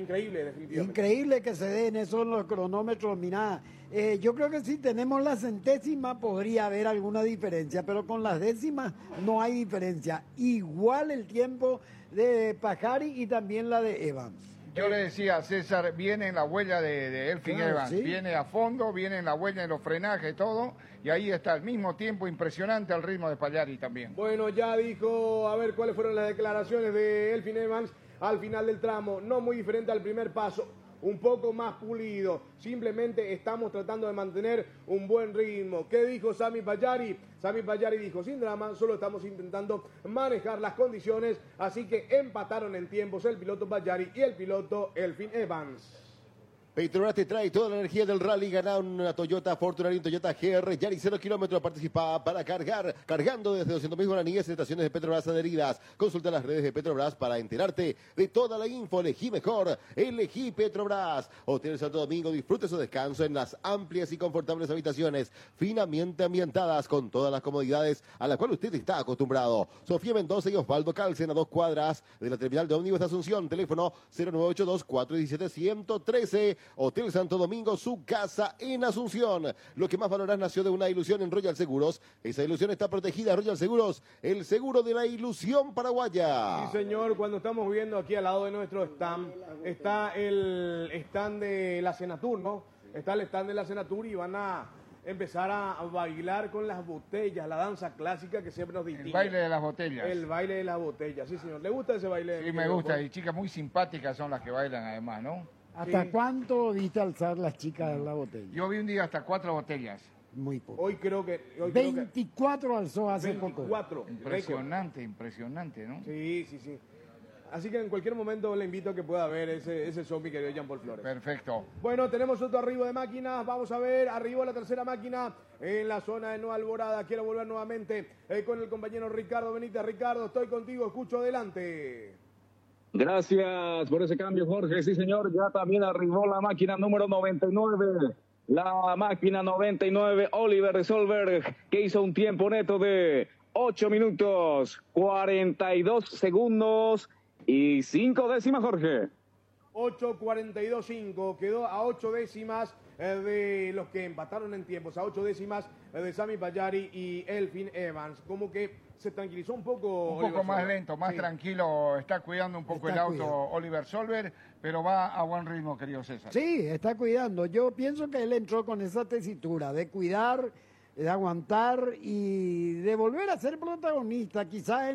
increíble, definitivamente. Increíble que se den esos los cronómetros, mirá. Yo creo que si tenemos la centésima podría haber alguna diferencia, pero con las décimas no hay diferencia. Igual el tiempo de Pajari y también la de Evans. Yo le decía a César, viene en la huella de Elfyn Evans, ¿sí? Viene a fondo, viene en la huella de los frenajes, todo, y ahí está al mismo tiempo impresionante al ritmo de Pagliari también. Bueno, ya dijo, a ver cuáles fueron las declaraciones de Elfyn Evans al final del tramo, no muy diferente al primer paso, un poco más pulido, simplemente estamos tratando de mantener un buen ritmo. ¿Qué dijo Sami Pagliari? Sami Pagliari dijo, sin drama, solo estamos intentando manejar las condiciones, así que empataron en tiempos el piloto Pagliari y el piloto Elfyn Evans. Petrobras te trae toda la energía del rally. Gana una Toyota Fortuner y un Toyota GR. Yari 0 kilómetros. Participa para cargar. Cargando desde 200.000 guaraníes en estaciones de Petrobras adheridas. Consulta las redes de Petrobras para enterarte de toda la info. Elegí mejor. Elegí Petrobras. Hotel Santo Domingo. Disfrute su descanso en las amplias y confortables habitaciones. Finamente ambientadas con todas las comodidades a las cuales usted está acostumbrado. Sofía Mendoza y Osvaldo Calcen a 2 cuadras de la terminal de ómnibus de Asunción. Teléfono 0982-417-113. Hotel Santo Domingo, su casa en Asunción. Lo que más valorás nació de una ilusión en Royal Seguros. Esa ilusión está protegida. Royal Seguros, el seguro de la ilusión paraguaya. Sí, señor, cuando estamos viendo aquí al lado de nuestro stand, está el stand de la Senatur, ¿no? Está el stand de la Senatur y van a empezar a bailar con las botellas, la danza clásica que siempre nos distingue. El baile de las botellas. El baile de las botellas, sí, señor. ¿Le gusta ese baile? Sí, me gusta. Y chicas muy simpáticas son las que bailan además, ¿no? ¿Hasta Sí. cuánto viste alzar las chicas la botella? Yo vi un día hasta 4 botellas. Muy poco. Hoy creo que... 24 alzó hace poco. 24. Impresionante, impresionante, ¿no? Sí, sí, sí. Así que en cualquier momento le invito a que pueda ver ese zombie que dio Jean-Paul Flores. Perfecto. Bueno, tenemos otro arribo de máquinas. Vamos a ver, arribó la tercera máquina en la zona de Nueva Alborada. Quiero volver nuevamente con el compañero Ricardo Benítez. Ricardo, estoy contigo, escucho adelante. Gracias por ese cambio, Jorge. Sí, señor, ya también arribó la máquina número 99. La máquina 99, Oliver Solberg, que hizo un tiempo neto de 8 minutos, 42 segundos y 5 décimas, Jorge. 8.42.5, quedó a 8 décimas de los que empataron en tiempos, a 8 décimas de Sami Pagliari y Elfyn Evans. Como que se tranquilizó un poco. Un poco Oliver más Solberg. lento, más Sí. tranquilo, está cuidando un poco Está el auto cuidando. Oliver Solberg, pero va a buen ritmo, querido César. Sí, está cuidando. Yo pienso que él entró con esa tesitura de cuidar, de aguantar y de volver a ser protagonista. Quizás en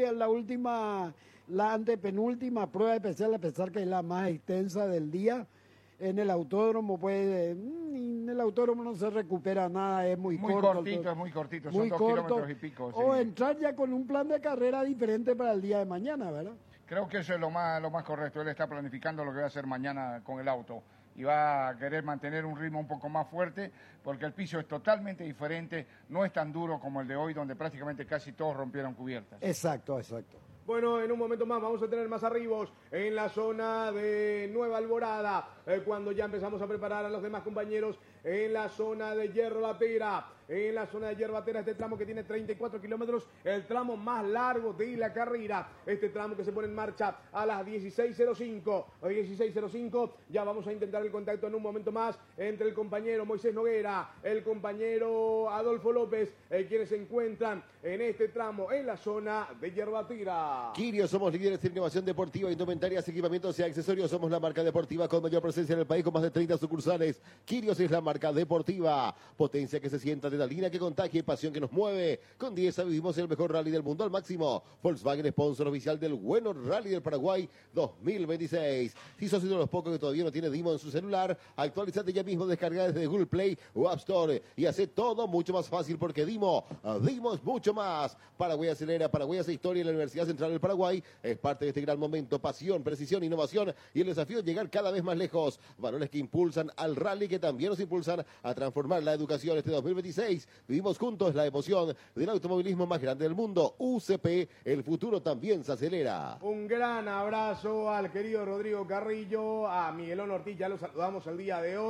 la antepenúltima prueba especial, a pesar que es la más extensa del día. En el autódromo, pues, en el autódromo no se recupera nada, es muy corto. Es muy cortito, Muy son 2 corto. kilómetros y pico. O Sí. entrar ya con un plan de carrera diferente para el día de mañana, ¿verdad? Creo que eso es lo más correcto. Él está planificando lo que va a hacer mañana con el auto y va a querer mantener un ritmo un poco más fuerte porque el piso es totalmente diferente, no es tan duro como el de hoy donde prácticamente casi todos rompieron cubiertas. Exacto, exacto. Bueno, en un momento más vamos a tener más arribos en la zona de Nueva Alborada, cuando ya empezamos a preparar a los demás compañeros en la zona de Yerbatera. En la zona de Yerbatera, este tramo que tiene 34 kilómetros, el tramo más largo de la carrera. Este tramo que se pone en marcha a las 16:05. A 16:05 ya vamos a intentar el contacto en un momento más entre el compañero Moisés Noguera, el compañero Adolfo López, quienes se encuentran en este tramo en la zona de Yerbatera. Quirio, somos líderes en innovación deportiva, indumentarias, equipamientos y accesorios. Somos la marca deportiva con mayor presencia en el país, con más de 30 sucursales. Quirios es la marca deportiva. Potencia que se sienta, adrenalina que contagia y pasión que nos mueve. Con 10 vivimos el mejor rally del mundo al máximo. Volkswagen, sponsor oficial del Bueno Rally del Paraguay 2026. Si sos uno de los pocos que todavía no tiene Dimo en su celular, actualizate ya mismo, descarga desde Google Play o App Store y hace todo mucho más fácil porque Dimo es mucho más. Paraguay acelera, Paraguay hace historia en la Universidad Central del Paraguay. Es parte de este gran momento, pasión, precisión, innovación y el desafío de llegar cada vez más lejos. Valores que impulsan al rally, que también nos impulsan a transformar la educación. Este 2026 vivimos juntos la emoción del automovilismo más grande del mundo. UCP, el futuro también se acelera. Un gran abrazo al querido Rodrigo Carrillo, a Miguelón Ortiz, ya lo saludamos el día de hoy,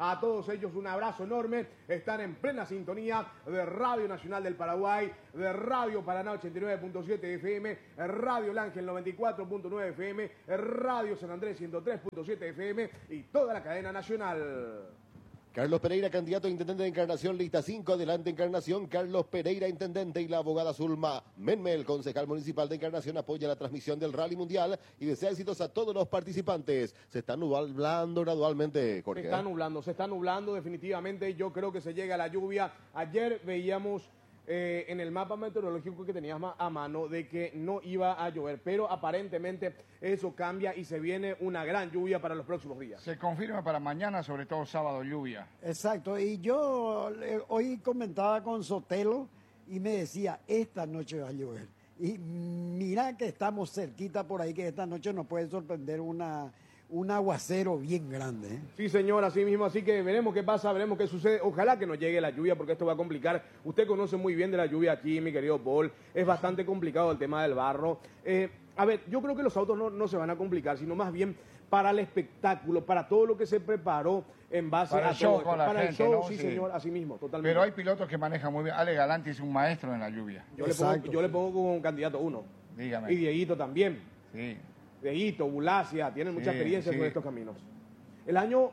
A todos ellos un abrazo enorme. Están en plena sintonía de Radio Nacional del Paraguay, de Radio Paraná 89.7 FM, Radio El Ángel 94.9 FM, Radio San Andrés 103.7 FM y toda la cadena nacional. Carlos Pereira, candidato a intendente de Encarnación, lista 5, adelante Encarnación. Carlos Pereira, intendente, y la abogada Zulma Menmel, concejal municipal de Encarnación, apoya la transmisión del Rally Mundial y desea éxitos a todos los participantes. Se está nublando gradualmente, Jorge. Se está nublando definitivamente. Yo creo que se llega a la lluvia. Ayer veíamos en el mapa meteorológico que teníamos a mano de que no iba a llover, pero aparentemente eso cambia y se viene una gran lluvia para los próximos días. Se confirma para mañana, sobre todo sábado, lluvia. Exacto, y yo hoy comentaba con Sotelo y me decía, esta noche va a llover. Y mira que estamos cerquita por ahí, que esta noche nos puede sorprender un aguacero bien grande. Sí, señor, así mismo, así que veremos qué pasa, veremos qué sucede. Ojalá que no llegue la lluvia, porque esto va a complicar. Usted conoce muy bien de la lluvia aquí, mi querido Paul. Es bastante complicado el tema del barro. A ver, yo creo que los autos no se van a complicar, sino más bien para el espectáculo, para todo lo que se preparó en base para a el show todo con la para gente, el show, ¿no? sí, Sí. señor, así mismo, totalmente. Pero hay pilotos que manejan muy bien. Ale Galante es un maestro en la lluvia. Yo Exacto, le pongo como candidato 1. Dígame. Y Dieguito también. Sí. Dieguito, Bulacia, tienen mucha Sí, experiencia sí. con estos caminos. El año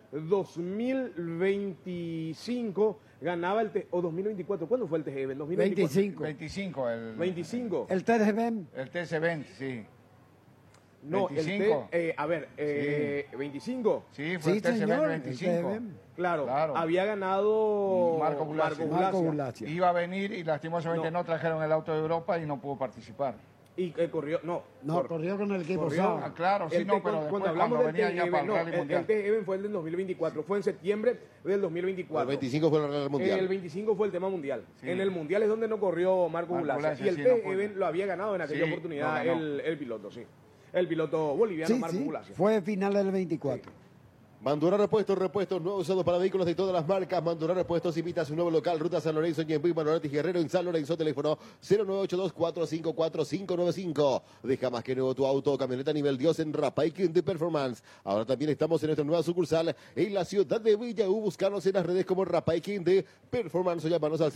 2025 ganaba o 2024, ¿cuándo fue el TGV? 25. 25 el 25. El TGV, el TC20, sí. No, 25. el 25. Sí, fue sí, el TC20 señor, 25. el TGV. Claro, Claro. había ganado Marco Bulacia. Marco Bulacia. Iba a venir y lastimosamente No. no trajeron el auto de Europa y no pudo participar. Y corrió, no. Corrió con el equipo corrió. Sauber. Ah, claro, sí, El no, T- pero después hablamos cuando del venía ya TGV, para el no, Rally Mundial. el TGV fue el del 2024, fue en septiembre del 2024. El 25 fue el Rally Mundial. El 25 fue el tema mundial. Sí. En el mundial es donde no corrió Marco Marco Bulacia. Bulacia, Y el sí, no TGV pudo. lo había ganado en aquella Sí, oportunidad lo ganó. el piloto, sí. El piloto boliviano Sí, Marco sí, Bulacia. fue final del 24. Mandurá Repuestos nuevos usados para vehículos de todas las marcas. Mandurá Repuestos invita a su nuevo local, Ruta San Lorenzo, Ñembuy, Manolete y Guerrero en San Lorenzo, teléfono 0982-454-595. Deja más que nuevo tu auto o camioneta nivel Dios en Rapaikin de Performance. Ahora también estamos en nuestra nueva sucursal en la ciudad de Villaú. Buscarnos en las redes como Rapaikin de Performance o llamarnos al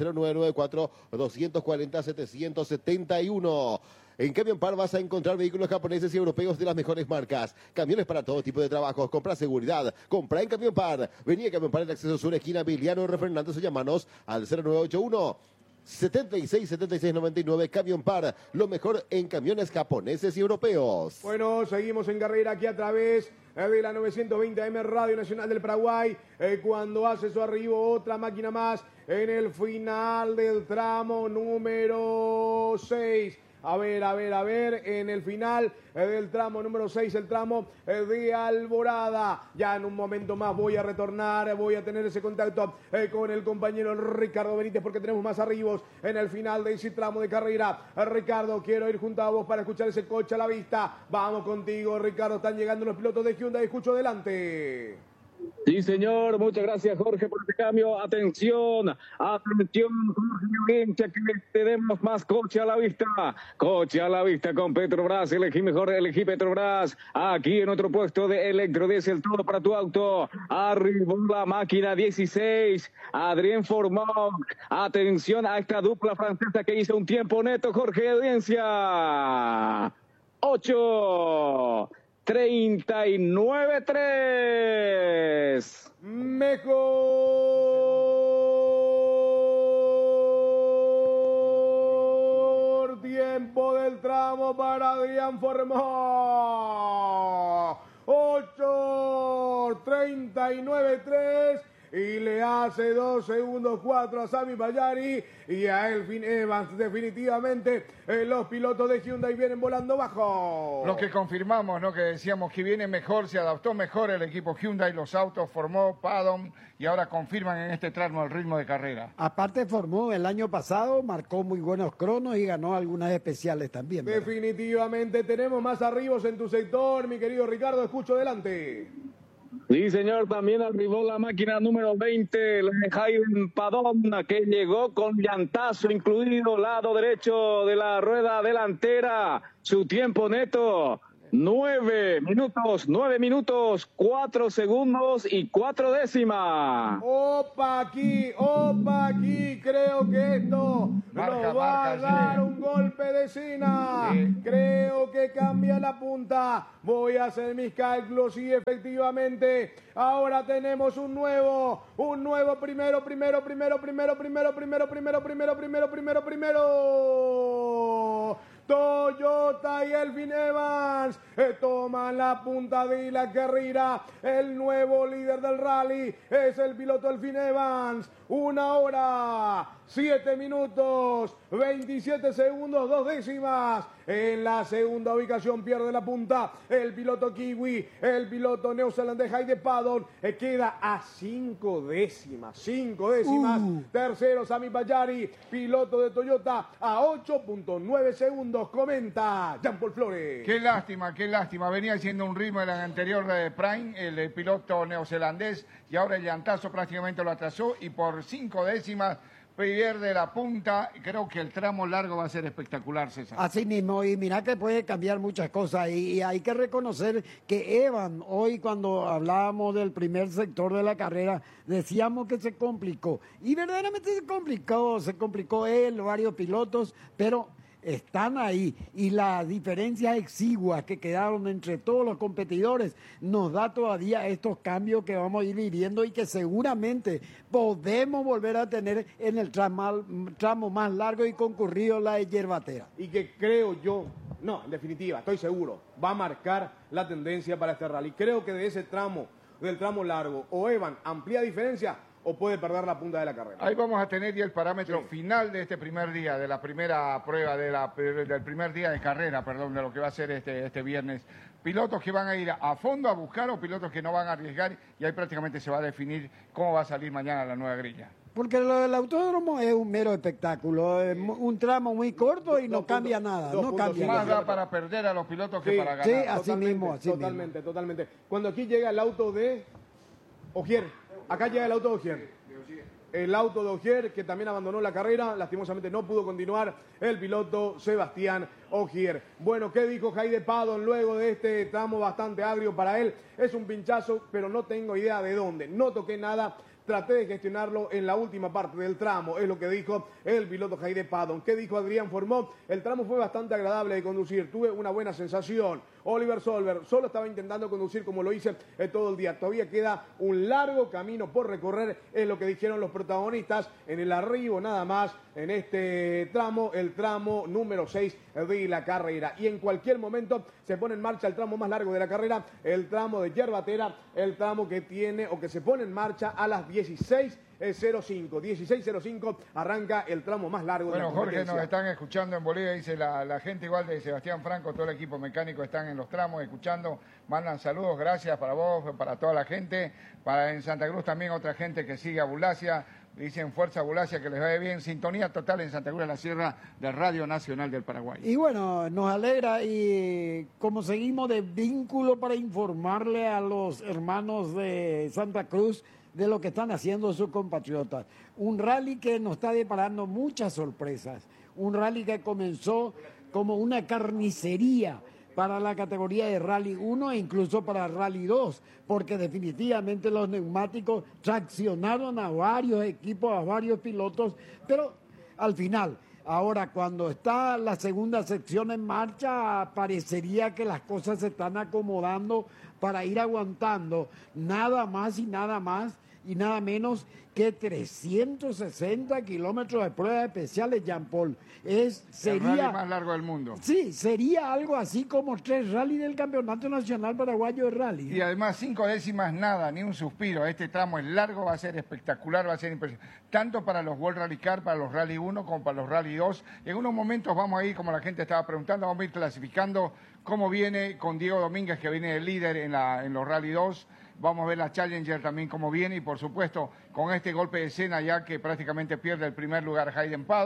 0994-240-771. En Camión Par vas a encontrar vehículos japoneses y europeos de las mejores marcas. Camiones para todo tipo de trabajos. Compra seguridad. Compra en Camión Par. Vení a Camión Par en Acceso Sur, esquina Emiliano R. Fernández, o llamanos al 0981 76-76-99. Camión Par, lo mejor en camiones japoneses y europeos. Bueno, seguimos en carrera aquí a través de la 920 AM Radio Nacional del Paraguay. Cuando hace su arribo otra máquina más en el final del tramo número 6. A ver, en el final del tramo número 6, el tramo de Alborada. Ya en un momento más voy a retornar, voy a tener ese contacto con el compañero Ricardo Benítez, porque tenemos más arribos en el final de ese tramo de carrera. Ricardo, quiero ir junto a vos para escuchar ese coche a la vista. Vamos contigo, Ricardo, están llegando los pilotos de Hyundai, escucho adelante. Sí, señor, muchas gracias, Jorge, por este cambio. Atención, Jorge Audiencia, que tenemos más coche a la vista. Coche a la vista con Petrobras, elegí mejor, elegí Petrobras. Aquí en otro puesto de electrodiesel, todo para tu auto. Arribó la máquina 16, Adrien Formón. Atención a esta dupla francesa que hizo un tiempo neto, Jorge Audiencia. 8:39.3. Mejor tiempo del tramo para Adrián Formón. 8:39.3. Y le hace 2 segundos 4 a Sami Bayari y a Elfin Evans. Definitivamente los pilotos de Hyundai vienen volando bajo. Lo que confirmamos, ¿no? Que decíamos que viene mejor, se adaptó mejor el equipo Hyundai, los autos, formó Paddock y ahora confirman en este tramo el ritmo de carrera. Aparte formó el año pasado, marcó muy buenos cronos y ganó algunas especiales también, ¿verdad? Definitivamente tenemos más arribos en tu sector, mi querido Ricardo, escucho adelante. Sí, señor, también arribó la máquina número 20, la de Jaime Padona, que llegó con llantazo incluido, lado derecho de la rueda delantera. Su tiempo neto, 9 minutos, 4 segundos y 4 décimas. Opa aquí, creo que esto nos va a dar un golpe de cena. Sí. Creo que cambia la punta. Voy a hacer mis cálculos y efectivamente ahora tenemos un nuevo primero. Toyota y Elfyn Evans toman la punta de la carrera. El nuevo líder del rally es el piloto Elfyn Evans. 1 hora, 7 minutos, 27 segundos, 2 décimas. En la segunda ubicación pierde la punta el piloto kiwi, el piloto neozelandés Heide Paddon. Queda a 5 décimas. Tercero Sami Bayari, piloto de Toyota, a 8.9 segundos. Comenta Jean-Paul Flores. Qué lástima. Venía haciendo un ritmo en el anterior Prime, el piloto neozelandés, y ahora el llantazo prácticamente lo atrasó y por 5 décimas pierde la punta. Creo que el tramo largo va a ser espectacular, César. Así mismo, y mira que puede cambiar muchas cosas, y hay que reconocer que Evan, hoy cuando hablábamos del primer sector de la carrera, decíamos que se complicó, y verdaderamente se complicó él, varios pilotos, pero están ahí, y las diferencias exiguas que quedaron entre todos los competidores nos da todavía estos cambios que vamos a ir viviendo y que seguramente podemos volver a tener en el tramo más largo y concurrido, la de Yerbatera. Y que creo yo, no, en definitiva, estoy seguro, va a marcar la tendencia para este rally. Creo que de ese tramo, del tramo largo, o Evan amplía diferencia o puede perder la punta de la carrera. Ahí vamos a tener ya el parámetro final de este primer día, de la primera prueba, del primer día de carrera, perdón, de lo que va a ser este viernes. Pilotos que van a ir a fondo a buscar o pilotos que no van a arriesgar, y ahí prácticamente se va a definir cómo va a salir mañana la nueva grilla. Porque lo del autódromo es un mero espectáculo, es un tramo muy corto y no cambia nada. Más da para perder a los pilotos que para ganar. Sí, así mismo. Totalmente. Cuando aquí llega el auto de Ogier, acá llega el auto de Ogier. El auto de Ogier, que también abandonó la carrera, lastimosamente no pudo continuar el piloto Sebastián Ogier. Bueno, ¿qué dijo Heide Paddon luego de este tramo bastante agrio para él? Es un pinchazo, pero no tengo idea de dónde. No toqué nada. Traté de gestionarlo en la última parte del tramo, es lo que dijo el piloto Heide Paddon. ¿Qué dijo Adrián Formó? El tramo fue bastante agradable de conducir, tuve una buena sensación. Oliver Solberg solo estaba intentando conducir como lo hice todo el día. Todavía queda un largo camino por recorrer, es lo que dijeron los protagonistas en el arribo nada más en este tramo, el tramo número 6 de la carrera. Y en cualquier momento se pone en marcha el tramo más largo de la carrera, el tramo de Yerbatera, el tramo que tiene o que se pone en marcha a las 16:05 arranca el tramo más largo de la competencia. Jorge, nos están escuchando en Bolivia, dice la gente igual de Sebastián Franco, todo el equipo mecánico están en los tramos escuchando, mandan saludos, gracias para vos, para toda la gente, en Santa Cruz también otra gente que sigue a Bulacia, dicen fuerza Bulacia, que les vaya bien, sintonía total en Santa Cruz de la Sierra de Radio Nacional del Paraguay. Y bueno, nos alegra, y como seguimos de vínculo para informarle a los hermanos de Santa Cruz de lo que están haciendo sus compatriotas. Un rally que nos está deparando muchas sorpresas, un rally que comenzó como una carnicería para la categoría de Rally 1 e incluso para Rally 2, porque definitivamente los neumáticos traccionaron a varios equipos, a varios pilotos, pero al final, ahora cuando está la segunda sección en marcha, parecería que las cosas se están acomodando para ir aguantando nada más y nada menos que 360 kilómetros de pruebas especiales, Jean-Paul. Sería el rally más largo del mundo. Sí, sería algo así como 3 rally del Campeonato Nacional Paraguayo de Rally. Y además 5 décimas nada, ni un suspiro. Este tramo es largo, va a ser espectacular, va a ser impresionante. Tanto para los World Rally Car, para los Rally 1, como para los Rally 2. En unos momentos vamos a ir, como la gente estaba preguntando, vamos a ir clasificando cómo viene con Diego Domínguez, que viene de líder en los Rally 2. Vamos a ver la Challenger también cómo viene, y por supuesto con este golpe de escena ya que prácticamente pierde el primer lugar Heide Paddon,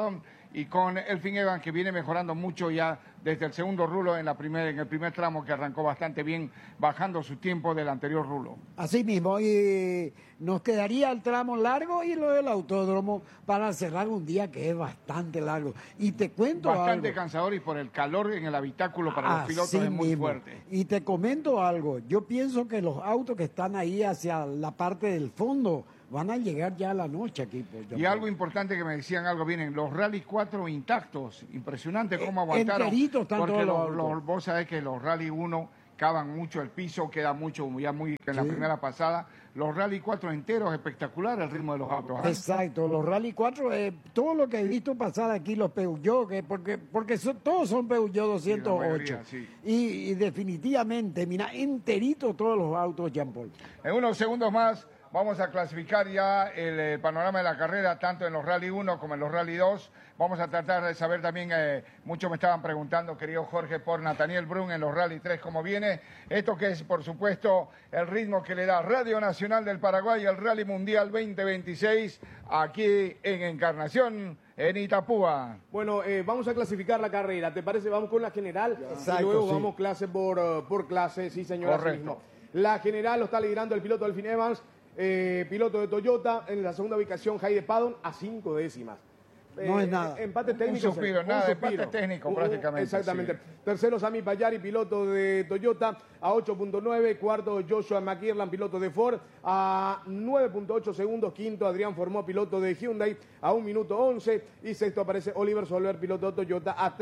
y con Elfyn Evans, que viene mejorando mucho ya desde el segundo rulo en el primer tramo, que arrancó bastante bien, bajando su tiempo del anterior rulo. Así mismo, y nos quedaría el tramo largo y lo del autódromo para cerrar un día que es bastante largo. Y te cuento bastante algo. Cansador, y por el calor en el habitáculo para los pilotos es muy fuerte. Y te comento algo, yo pienso que los autos que están ahí hacia la parte del fondo van a llegar ya a la noche aquí. Y algo importante que me decían, vienen los Rally 4 intactos, impresionante cómo aguantaron. Enteritos están porque todos vos sabés que los Rally 1 cavan mucho el piso, queda mucho, ya muy en la primera pasada. Los Rally 4 enteros, espectacular el ritmo de los autos. Exacto, los Rally 4, todo lo que he visto pasar aquí, los Peugeot, porque todos son Peugeot 208. Mayoría, sí. Y definitivamente, mira, enterito todos los autos, Jean Paul. En unos segundos más vamos a clasificar ya el panorama de la carrera, tanto en los Rally 1 como en los Rally 2. Vamos a tratar de saber también, muchos me estaban preguntando, querido Jorge, por Nathaniel Brun en los Rally 3, cómo viene. Esto que es, por supuesto, el ritmo que le da Radio Nacional del Paraguay al Rally Mundial 2026, aquí en Encarnación, en Itapúa. Bueno, vamos a clasificar la carrera, ¿te parece? Vamos con la general. Exacto, y luego sí. vamos clase por clase, sí señor. Correcto. Así mismo. La general lo está liderando el piloto Elfyn Evans, piloto de Toyota. En la segunda ubicación, Heide Paddon, a 5 décimas. No es nada. Empate técnico. Un suspiro, nada, empate técnico prácticamente. Exactamente. Sí. Tercero, Sami Payari, piloto de Toyota, a 8.9. Cuarto, Joshua McIrland, piloto de Ford, a 9.8 segundos. Quinto, Adrián Formó, piloto de Hyundai, a 1 minuto 11. Y sexto aparece Oliver Solver, piloto de Toyota, a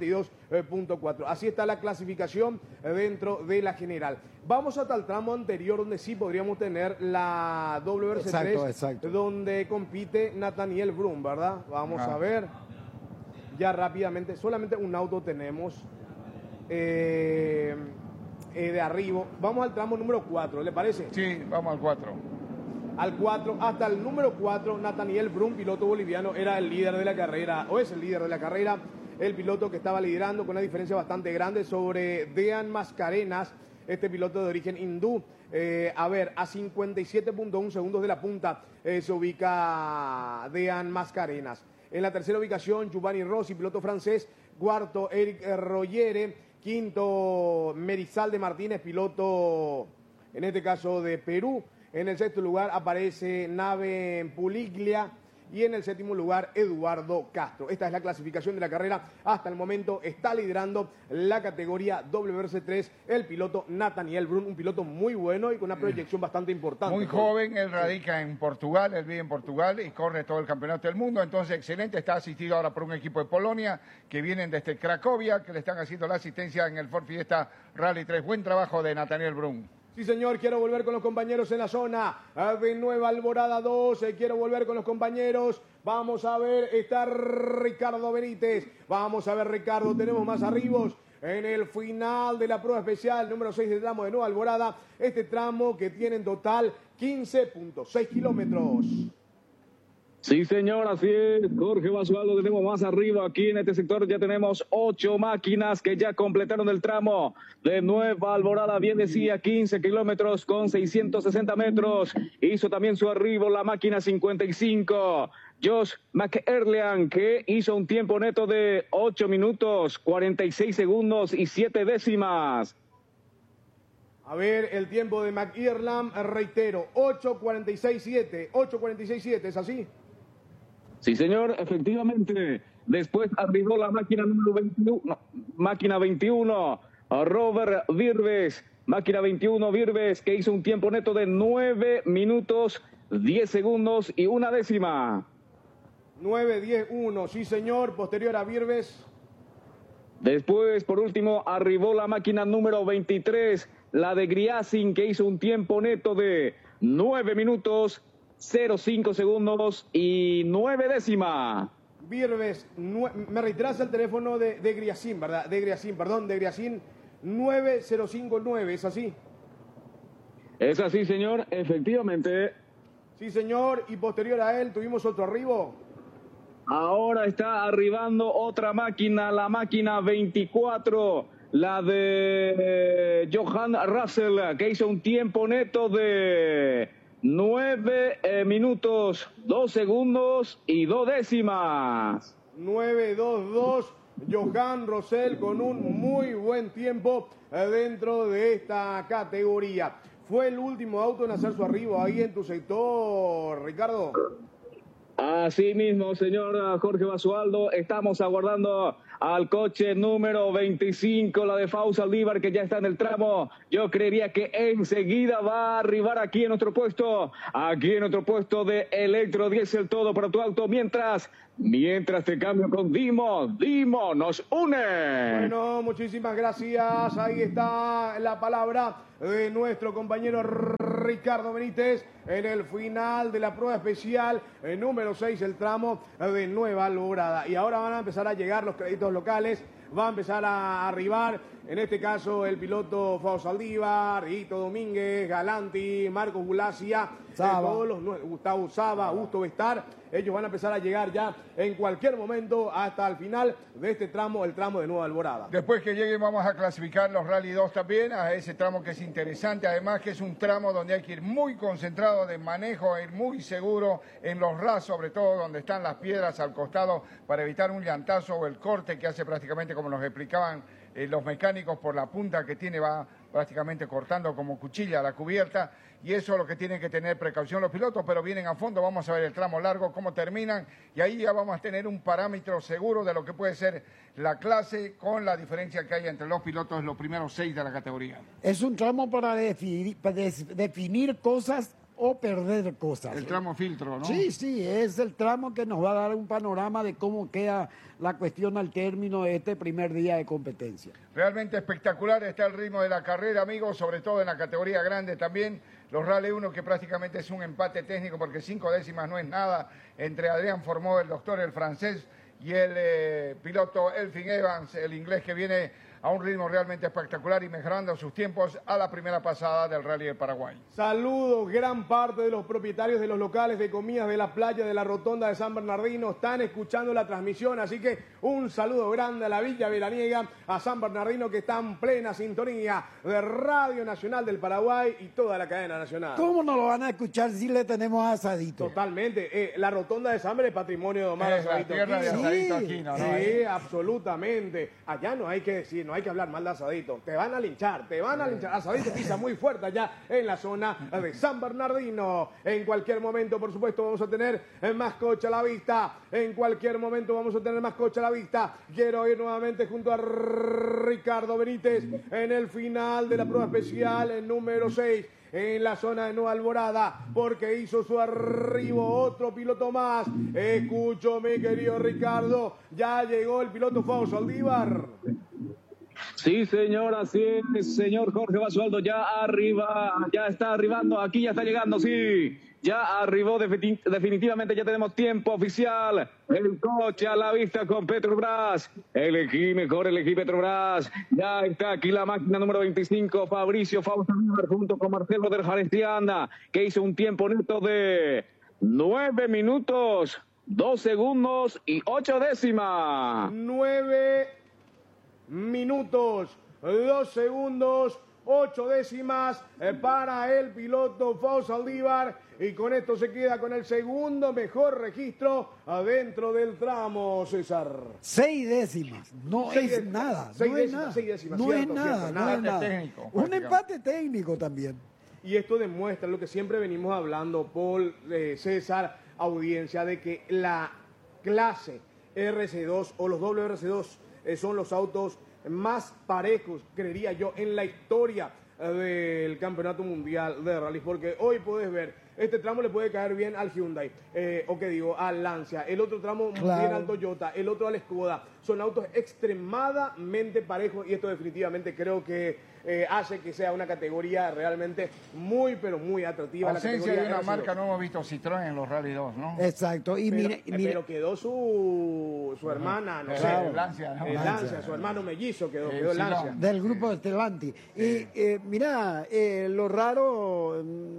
3.42.4. Así está la clasificación dentro de la general. Vamos hasta el tramo anterior, donde sí podríamos tener la WRC3, Exacto. donde compite Nathaniel Brun, ¿verdad? Vamos a ver. Ya rápidamente, solamente un auto tenemos de arriba. Vamos al tramo número 4, ¿le parece? Sí, vamos al 4. Al 4, hasta el número 4, Nathaniel Brun, piloto boliviano, era el líder de la carrera, o es el líder de la carrera, el piloto que estaba liderando con una diferencia bastante grande sobre Dean Mascarenas, este piloto de origen hindú. A ver, a 57.1 segundos de la punta se ubica Dean Mascarenas. En la tercera ubicación, Giovanni Rossi, piloto francés. Cuarto, Eric Royere. Quinto, Merizalde Martínez, piloto, en este caso, de Perú. En el sexto lugar aparece Nave Puliglia. Y en el séptimo lugar, Eduardo Castro. Esta es la clasificación de la carrera. Hasta el momento está liderando la categoría WRC3 el piloto Nathaniel Brun, un piloto muy bueno y con una proyección bastante importante. Muy joven, él radica en Portugal, él vive en Portugal y corre todo el campeonato del mundo. Entonces, excelente, está asistido ahora por un equipo de Polonia que vienen desde Cracovia, que le están haciendo la asistencia en el Ford Fiesta Rally 3. Buen trabajo de Nathaniel Brun. Sí, señor, quiero volver con los compañeros en la zona de Nueva Alborada 2, quiero volver con los compañeros. Vamos a ver, está Ricardo Benítez. Vamos a ver, Ricardo, tenemos más arribos en el final de la prueba especial número 6 del tramo de Nueva Alborada. Este tramo que tiene en total 15.6 kilómetros. Sí, señor, así es, Jorge Basualdo, tenemos más arriba aquí en este sector, ya tenemos 8 máquinas que ya completaron el tramo de Nueva Alborada, bien decía, 15 kilómetros con 660 metros, hizo también su arribo la máquina 55, Josh McErlean, que hizo un tiempo neto de 8 minutos, 46 segundos y 7 décimas. A ver, el tiempo de McIrland, reitero, 8.46.7, ¿es así? Sí, señor, efectivamente. Después arribó la máquina número 21, máquina 21, Robert Virves, máquina 21, Virves, que hizo un tiempo neto de 9 minutos, 10 segundos y 1 décima. 9.10.1, sí, señor, posterior a Virves. Después, por último, arribó la máquina número 23, la de Griasin, que hizo un tiempo neto de 9 minutos, 0,5 segundos y 9 décimas. Virves, me reiteras el teléfono de Griasin, ¿verdad? De Griasin, 9059, ¿es así? Es así, señor, efectivamente. Sí, señor, y posterior a él tuvimos otro arribo. Ahora está arribando otra máquina, la máquina 24, la de Johan Russell, que hizo un tiempo neto de 9 minutos, 2 segundos y 2 décimas. 9.22. Johan Rosell con un muy buen tiempo dentro de esta categoría. Fue el último auto en hacer su arribo ahí en tu sector, Ricardo. Así mismo, señor Jorge Basualdo, estamos aguardando al coche número 25, la de Fausto Saldívar, que ya está en el tramo. Yo creería que enseguida va a arribar aquí en nuestro puesto de Electro Diesel, todo para tu auto. Mientras te cambio con Dimo nos une. Bueno, muchísimas gracias. Ahí está la palabra de nuestro compañero Ricardo Benítez en el final de la prueba especial número 6, el tramo de Nueva Alborada. Y ahora van a empezar a llegar los créditos locales, va a empezar a arribar, en este caso el piloto Fausto Saldívar, Hito Domínguez, Galanti, Marcos Gulacia, todos los Gustavo Saba, Augusto Bestar. Ellos van a empezar a llegar ya en cualquier momento hasta el final de este tramo, el tramo de Nueva Alborada. Después que lleguen vamos a clasificar los Rally 2 también, a ese tramo que es interesante, además que es un tramo donde hay que ir muy concentrado de manejo, ir muy seguro en los RAS, sobre todo donde están las piedras al costado, para evitar un llantazo o el corte que hace prácticamente, como nos explicaban los mecánicos, por la punta que tiene, va prácticamente cortando como cuchilla la cubierta, y eso es lo que tienen que tener precaución los pilotos, pero vienen a fondo. Vamos a ver el tramo largo, cómo terminan, y ahí ya vamos a tener un parámetro seguro de lo que puede ser la clase, con la diferencia que hay entre los pilotos en los primeros 6 de la categoría. Es un tramo para definir cosas o perder cosas. El tramo filtro, ¿no? Sí, es el tramo que nos va a dar un panorama de cómo queda la cuestión al término de este primer día de competencia. Realmente espectacular está el ritmo de la carrera, amigos, sobre todo en la categoría grande también. Los Rally 1, que prácticamente es un empate técnico, porque 5 décimas no es nada, entre Adrián Formó, el doctor, el francés, y el piloto Elfyn Evans, el inglés, que viene a un ritmo realmente espectacular y mejorando sus tiempos a la primera pasada del Rally del Paraguay. Saludos, gran parte de los propietarios de los locales de comidas de la playa de la Rotonda de San Bernardino están escuchando la transmisión, así que un saludo grande a la Villa Veraniega, a San Bernardino, que está en plena sintonía de Radio Nacional del Paraguay y toda la cadena nacional. ¿Cómo no lo van a escuchar si le tenemos asadito? Totalmente, la Rotonda de San Bernardino es patrimonio de Omar Asadito. Tierra de Asadito Sí. aquí, ¿no? Sí, absolutamente. Allá no hay que decir, no hay que hablar mal de Asadito. Te van a linchar, Asadito pisa muy fuerte allá en la zona de San Bernardino. En cualquier momento, por supuesto, vamos a tener más coche a la vista. En cualquier momento vamos a tener más coche a la vista. Quiero ir nuevamente junto a Ricardo Benítez en el final de la prueba especial, el número 6. En la zona de Nueva Alborada, porque hizo su arribo otro piloto más. Escucho, mi querido Ricardo, ya llegó el piloto Fausto Saldívar. Sí, señor, así es, señor Jorge Basualdo, ya está arribando, aquí ya está llegando, sí, ya arribó, definitivamente ya tenemos tiempo oficial, el coche a la vista con Petrobras, elegí Petrobras, ya está aquí la máquina número 25, Fabricio Fausto Saldívar junto con Marcelo del Jalestiana, que hizo un tiempo neto de 9 minutos, 2 segundos y 8 décimas. 9 minutos, 2 segundos, 8 décimas para el piloto Fausto Saldívar, y con esto se queda con el segundo mejor registro adentro del tramo, César. 6 décimas, no es nada, no es nada, no es nada. Técnico, Un empate técnico también. Y esto demuestra lo que siempre venimos hablando, Paul, César, audiencia, de que la clase RC2 o los WRC2 son los autos más parejos, creería yo, en la historia del Campeonato Mundial de Rally, porque hoy puedes ver, este tramo le puede caer bien al Hyundai, al Lancia, el otro tramo bien al Toyota, el otro al Skoda. Son autos extremadamente parejos, y esto definitivamente creo que hace que sea una categoría realmente muy, pero muy atractiva. Ausencia de una marca, no hemos visto Citroën en los Rally 2, ¿no? Exacto, y pero quedó su hermana, no sé, el Lancia, ¿no? El Lancia, su hermano mellizo quedó el Lancia. del grupo de Stellantis. Y mira, lo raro,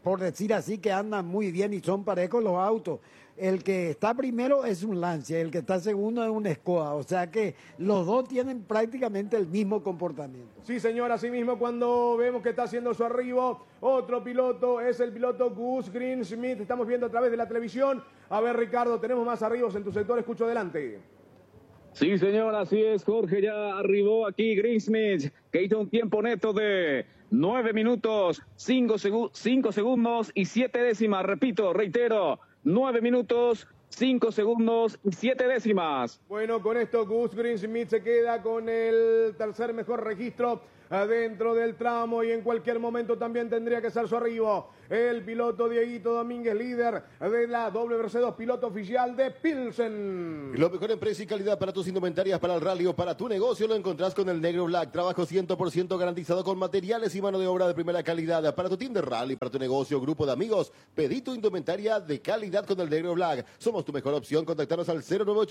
por decir así, que andan muy bien y son parejos los autos. El que está primero es un Lancia, el que está segundo es un Skoda, o sea que los dos tienen prácticamente el mismo comportamiento. Sí, señor, así mismo cuando vemos que está haciendo su arribo, otro piloto es el piloto Gus Greensmith, estamos viendo a través de la televisión. A ver, Ricardo, tenemos más arribos en tu sector, escucho adelante. Sí, señor, así es, Jorge, ya arribó aquí Greensmith, que hizo un tiempo neto de 9 minutos, 5 segundos y 7 décimas, repito, reitero, 9 minutos, 5 segundos y 7 décimas. Bueno, con esto Gus Greensmith se queda con el tercer mejor registro dentro del tramo y en cualquier momento también tendría que ser su arribo. El piloto Dieguito Domínguez, líder de la WRC2, piloto oficial de Pilsen. Lo mejor en precio y calidad para tus indumentarias, para el rally o para tu negocio lo encontrás con el Negro Black. Trabajo 100% garantizado con materiales y mano de obra de primera calidad. Para tu team de rally, para tu negocio, grupo de amigos, pedí tu indumentaria de calidad con el Negro Black. Somos tu mejor opción. Contactanos al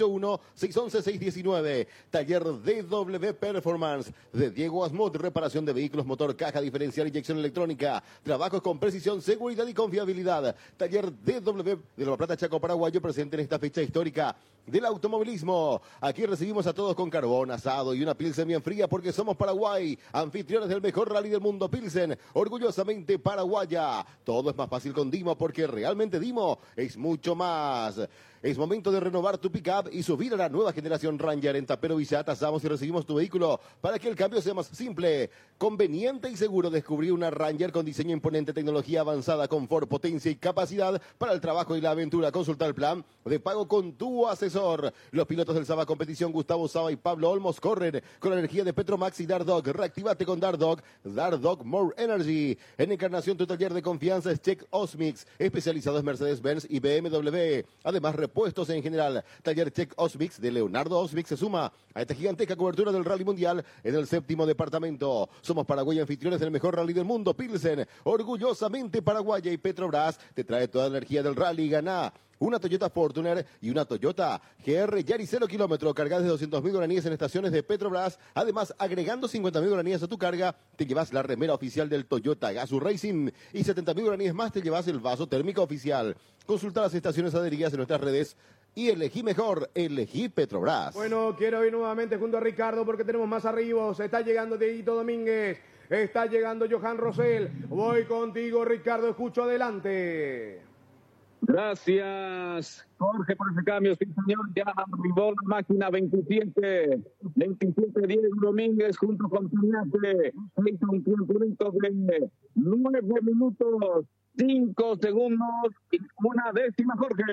0981-611-619. Taller DW Performance de Diego Asmut. Reparación de vehículos, motor, caja diferencial, inyección electrónica. Trabajos con precisión, seguridad y confiabilidad. Taller DW de La Plata, Chaco, Paraguayo, presente en esta fecha histórica del automovilismo. Aquí recibimos a todos con carbón, asado y una Pilsen bien fría porque somos Paraguay, anfitriones del mejor rally del mundo. Pilsen, orgullosamente paraguaya. Todo es más fácil con Dimo porque realmente Dimo es mucho más. Es momento de renovar tu pick-up y subir a la nueva generación Ranger. En Tapero Villa tasamos y recibimos tu vehículo para que el cambio sea más simple, conveniente y seguro. Descubrí una Ranger con diseño imponente, tecnología avanzada, confort, potencia y capacidad para el trabajo y la aventura. Consulta el plan de pago con tu asesor. Los pilotos del Saba Competición, Gustavo Saba y Pablo Olmos, corren con la energía de Petromax y Dardog. Reactivate con Dardog More Energy. En Encarnación, tu taller de confianza es Check Osmix, especializado en Mercedes-Benz y BMW. Además, puestos en general. Taller Check Osmix de Leonardo Osmix se suma a esta gigantesca cobertura del Rally Mundial en el 7º departamento. Somos Paraguay, anfitriones del mejor rally del mundo, Pilsen, orgullosamente paraguaya, y Petrobras te trae toda la energía del rally. Gana una Toyota Fortuner y una Toyota GR Yaris 0 kilómetros cargadas de 200.000 guaraníes en estaciones de Petrobras. Además, agregando 50.000 guaraníes a tu carga, te llevas la remera oficial del Toyota Gazoo Racing y 70.000 guaraníes más te llevas el vaso térmico oficial. Consulta las estaciones adheridas en nuestras redes y elegí mejor, elegí Petrobras. Bueno, quiero ir nuevamente junto a Ricardo porque tenemos más arribos. Está llegando Dieguito Domínguez, está llegando Johan Rosell. Voy contigo, Ricardo, escucho adelante. Gracias, Jorge, por ese cambio. Sí, señor, ya arribó la máquina 27 Diego Domínguez junto con Piñate. Hizo un tiempo de 9 minutos, 5 segundos y una décima, Jorge.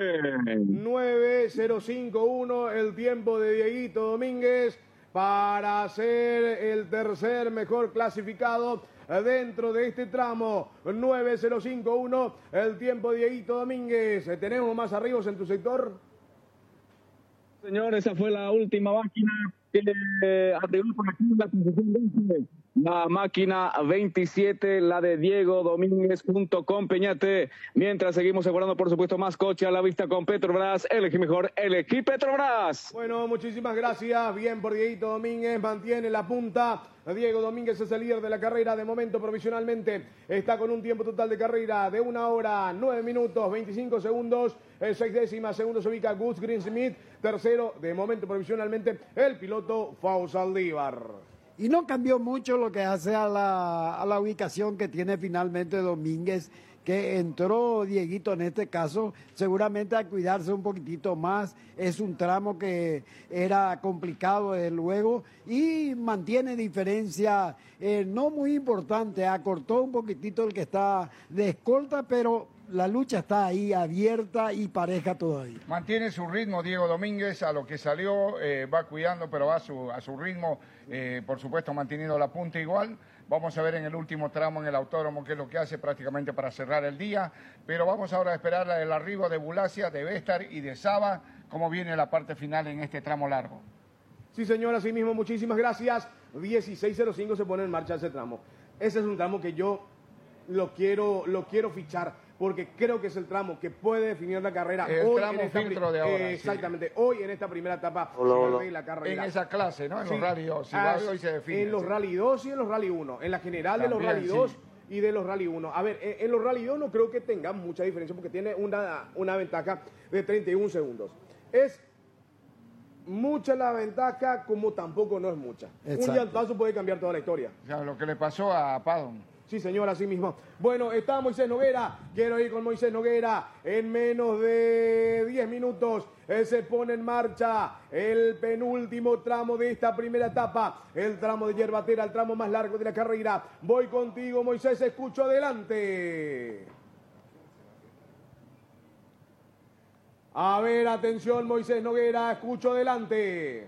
9:051 el tiempo de Dieguito Domínguez para ser el tercer mejor clasificado dentro de este tramo. 9:051 el tiempo de Dieguito Domínguez. ¿Tenemos más arribos en tu sector? Señor, esa fue la última máquina que arribó por aquí en la posición 20. La máquina 27, la de Diego Domínguez junto con Peñate. Mientras seguimos asegurando, por supuesto, más coche a la vista con Petrobras. Elegí mejor, elegí Petrobras. Bueno, muchísimas gracias. Bien por Dieguito Domínguez, mantiene la punta. Diego Domínguez es el líder de la carrera de momento provisionalmente. Está con un tiempo total de carrera de 1 hora, 9 minutos, 25 segundos, 6 décimas. Segundo se ubica Gus Greensmith. Tercero, de momento provisionalmente, el piloto Fausto Saldívar. Y no cambió mucho lo que hace a la ubicación que tiene finalmente Domínguez, que entró Dieguito en este caso, seguramente a cuidarse un poquitito más. Es un tramo que era complicado desde luego y mantiene diferencia no muy importante. Acortó un poquitito el que está de escolta, pero la lucha está ahí abierta y pareja todavía. Mantiene su ritmo Diego Domínguez, a lo que salió, va cuidando, pero va a su ritmo, por supuesto manteniendo la punta igual. Vamos a ver en el último tramo en el autódromo qué es lo que hace prácticamente para cerrar el día, pero vamos ahora a esperar el arribo de Bulacia, de Vestar y de Saba, cómo viene la parte final en este tramo largo. Sí, señor, así mismo, muchísimas gracias. 16:05 se pone en marcha ese tramo. Ese es un tramo que yo lo quiero fichar, porque creo que es el tramo que puede definir la carrera. El hoy tramo en esta filtro de ahora. Exactamente, sí. Hoy en esta primera etapa de la carrera. En esa clase, ¿no? En Sí. los Rally 2. Si hoy se define. En los sí. Rally 2 y en los Rally 1. En la general También, de los Rally 2 sí. y de los Rally 1. A ver, en los Rally 2 no creo que tenga mucha diferencia porque tiene una ventaja de 31 segundos. Es mucha la ventaja como tampoco no es mucha. Exacto. Un llantazo puede cambiar toda la historia. O sea, lo que le pasó a Padon. Sí, señor, así mismo. Bueno, está Moisés Noguera. Quiero ir con Moisés Noguera. En menos de 10 minutos se pone en marcha el penúltimo tramo de esta primera etapa. El tramo de Yerbatera, el tramo más largo de la carrera. Voy contigo, Moisés. Escucho adelante. A ver, atención, Moisés Noguera. Escucho adelante.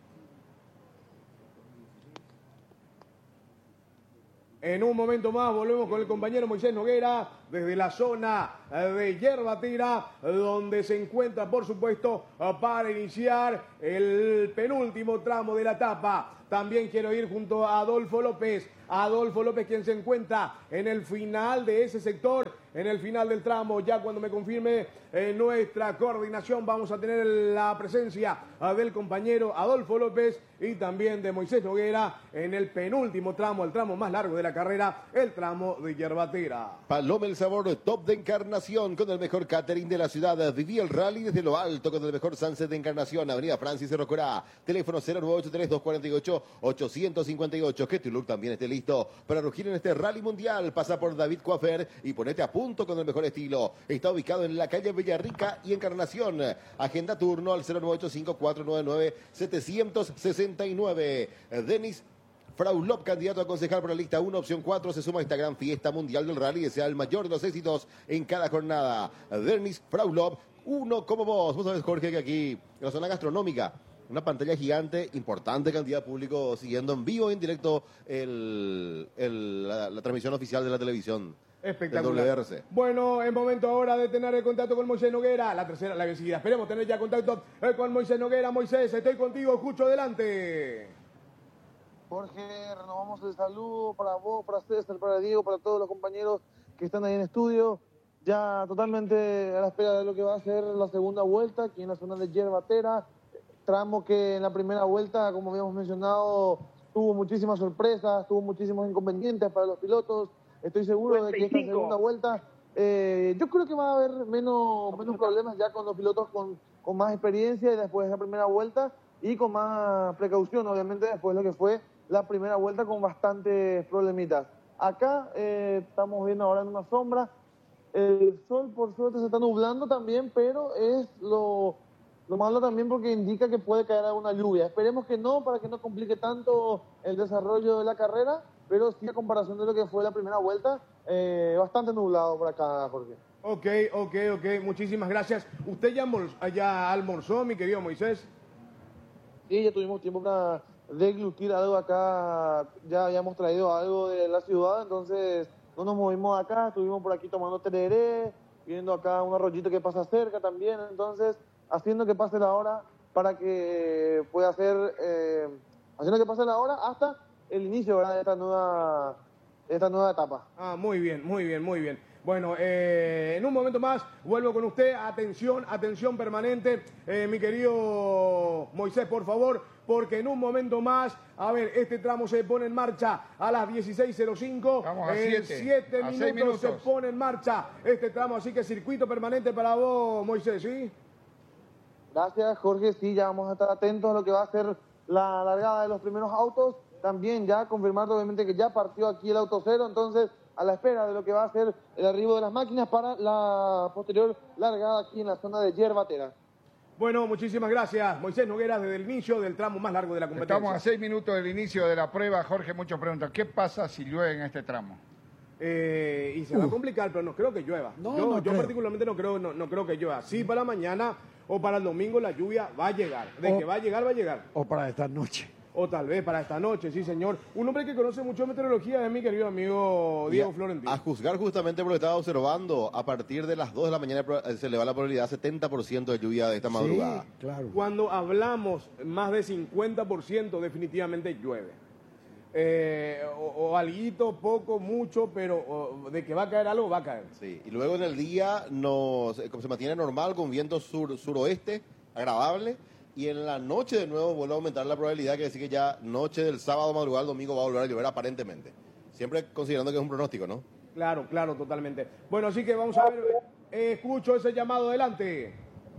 En un momento más volvemos con el compañero Moisés Noguera desde la zona de Yerbatera, donde se encuentra, por supuesto, para iniciar el penúltimo tramo de la etapa. También quiero ir junto a Adolfo López. Adolfo López, quien se encuentra en el final de ese sector, en el final del tramo. Ya cuando me confirme nuestra coordinación, vamos a tener la presencia del compañero Adolfo López y también de Moisés Noguera en el penúltimo tramo, el tramo más largo de la carrera, el tramo de Yerbatera. Paloma el sabor top de Encarnación con el mejor catering de la ciudad. Viví el rally desde lo alto con el mejor sunset de Encarnación. Avenida Francis Rocorá. Teléfono 0983-248-858. Que tu look también esté listo para rugir en este rally mundial. Pasa por David Coafer y ponete a punto con el mejor estilo. Está ubicado en la calle Villarrica y Encarnación. Agenda turno al 0985-499-769. Denis Fraulop, candidato a concejal por la lista 1, opción 4, se suma a esta gran fiesta mundial del rally y desea el mayor de los éxitos en cada jornada. Denis Fraulop, uno como vos. Vos sabés, Jorge, que aquí, en la zona gastronómica, una pantalla gigante, importante cantidad de público siguiendo en vivo, en directo, la transmisión oficial de la televisión. Espectacular. Del WRC. Bueno, es momento ahora de tener el contacto con Moisés Noguera. La tercera, la vencida. Esperemos tener ya contacto con Moisés Noguera. Moisés, estoy contigo, escucho adelante. Jorge, renovamos el saludo para vos, para César, para Diego, para todos los compañeros que están ahí en estudio. Ya totalmente a la espera de lo que va a ser la segunda vuelta, aquí en la zona de Yerbatera. Tramo que en la primera vuelta, como habíamos mencionado, tuvo muchísimas sorpresas, tuvo muchísimos inconvenientes para los pilotos. Estoy seguro de que esta segunda vuelta, yo creo que va a haber menos problemas ya con los pilotos con más experiencia y después de la primera vuelta y con más precaución, obviamente, después de lo que fue la primera vuelta con bastantes problemitas. Acá estamos viendo ahora en una sombra. El sol, por suerte, se está nublando también, pero es lo malo también porque indica que puede caer alguna lluvia. Esperemos que no, para que no complique tanto el desarrollo de la carrera, pero sí a comparación de lo que fue la primera vuelta, bastante nublado por acá, Jorge. Ok. Muchísimas gracias. ¿Usted ya almorzó, mi querido Moisés? Sí, ya tuvimos tiempo para deglutir algo acá. Ya habíamos traído algo de la ciudad, entonces no nos movimos acá. Estuvimos por aquí tomando tereré, viendo acá un arroyito que pasa cerca también. Entonces, haciendo que pase la hora para que pueda ser... haciendo que pase la hora hasta el inicio, ¿verdad?, de esta nueva etapa. Ah, muy bien. Bueno, en un momento más vuelvo con usted. Atención permanente, mi querido Moisés, por favor, porque en un momento más, a ver, este tramo se pone en marcha a las 16:05. Vamos a en 7 minutos se pone en marcha este tramo, así que circuito permanente para vos, Moisés, ¿sí? Gracias, Jorge. Sí, ya vamos a estar atentos a lo que va a ser la largada de los primeros autos. También ya confirmando, obviamente, que ya partió aquí el auto cero, entonces a la espera de lo que va a ser el arribo de las máquinas para la posterior largada aquí en la zona de Yerbatera. Bueno, muchísimas gracias, Moisés Noguera, desde el inicio del tramo más largo de la competencia. Estamos a 6 minutos del inicio de la prueba. Jorge, muchas preguntas. ¿Qué pasa si llueve en este tramo? Y se va a complicar, pero no creo que llueva. Yo particularmente no creo que llueva. Sí, para mañana o para el domingo la lluvia va a llegar. Que va a llegar, va a llegar. O para esta noche. O tal vez para esta noche, sí, señor. Un hombre que conoce mucho de meteorología es mi querido amigo Diego Florentino. A juzgar justamente por lo que estaba observando, a partir de las 2 de la mañana se le va la probabilidad 70% de lluvia de esta madrugada. Sí, claro. Cuando hablamos más de 50%, definitivamente llueve. O alguito, poco, mucho, pero de que va a caer algo, va a caer. Sí, y luego en el día se mantiene normal con viento suroeste, agradable. Y en la noche de nuevo vuelve a aumentar la probabilidad, que decir que ya noche del sábado, madrugada, el domingo va a volver a llover aparentemente. Siempre considerando que es un pronóstico, ¿no? Claro, claro, totalmente. Bueno, así que vamos a ver, escucho ese llamado, adelante.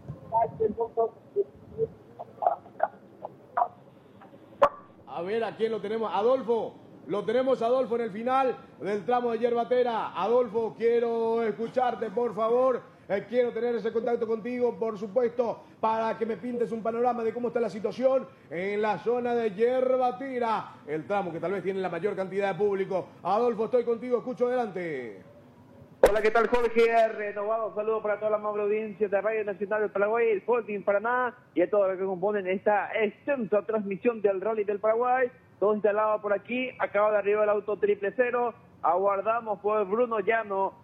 A ver, ¿a quién lo tenemos? Adolfo. Lo tenemos, Adolfo, en el final del tramo de Yerbatera. Adolfo, quiero escucharte, por favor. Quiero tener ese contacto contigo, por supuesto, para que me pintes un panorama de cómo está la situación en la zona de Yerbatera. El tramo que tal vez tiene la mayor cantidad de público. Adolfo, estoy contigo, escucho adelante. Hola, ¿qué tal, Jorge? Renovado saludo para toda la amable audiencia de Radio Nacional del Paraguay, el Sporting Paraná y a todos los que componen esta extensa transmisión del Rally del Paraguay. Todo instalado por aquí, acaba de arribar el auto 000, aguardamos por Bruno Llano,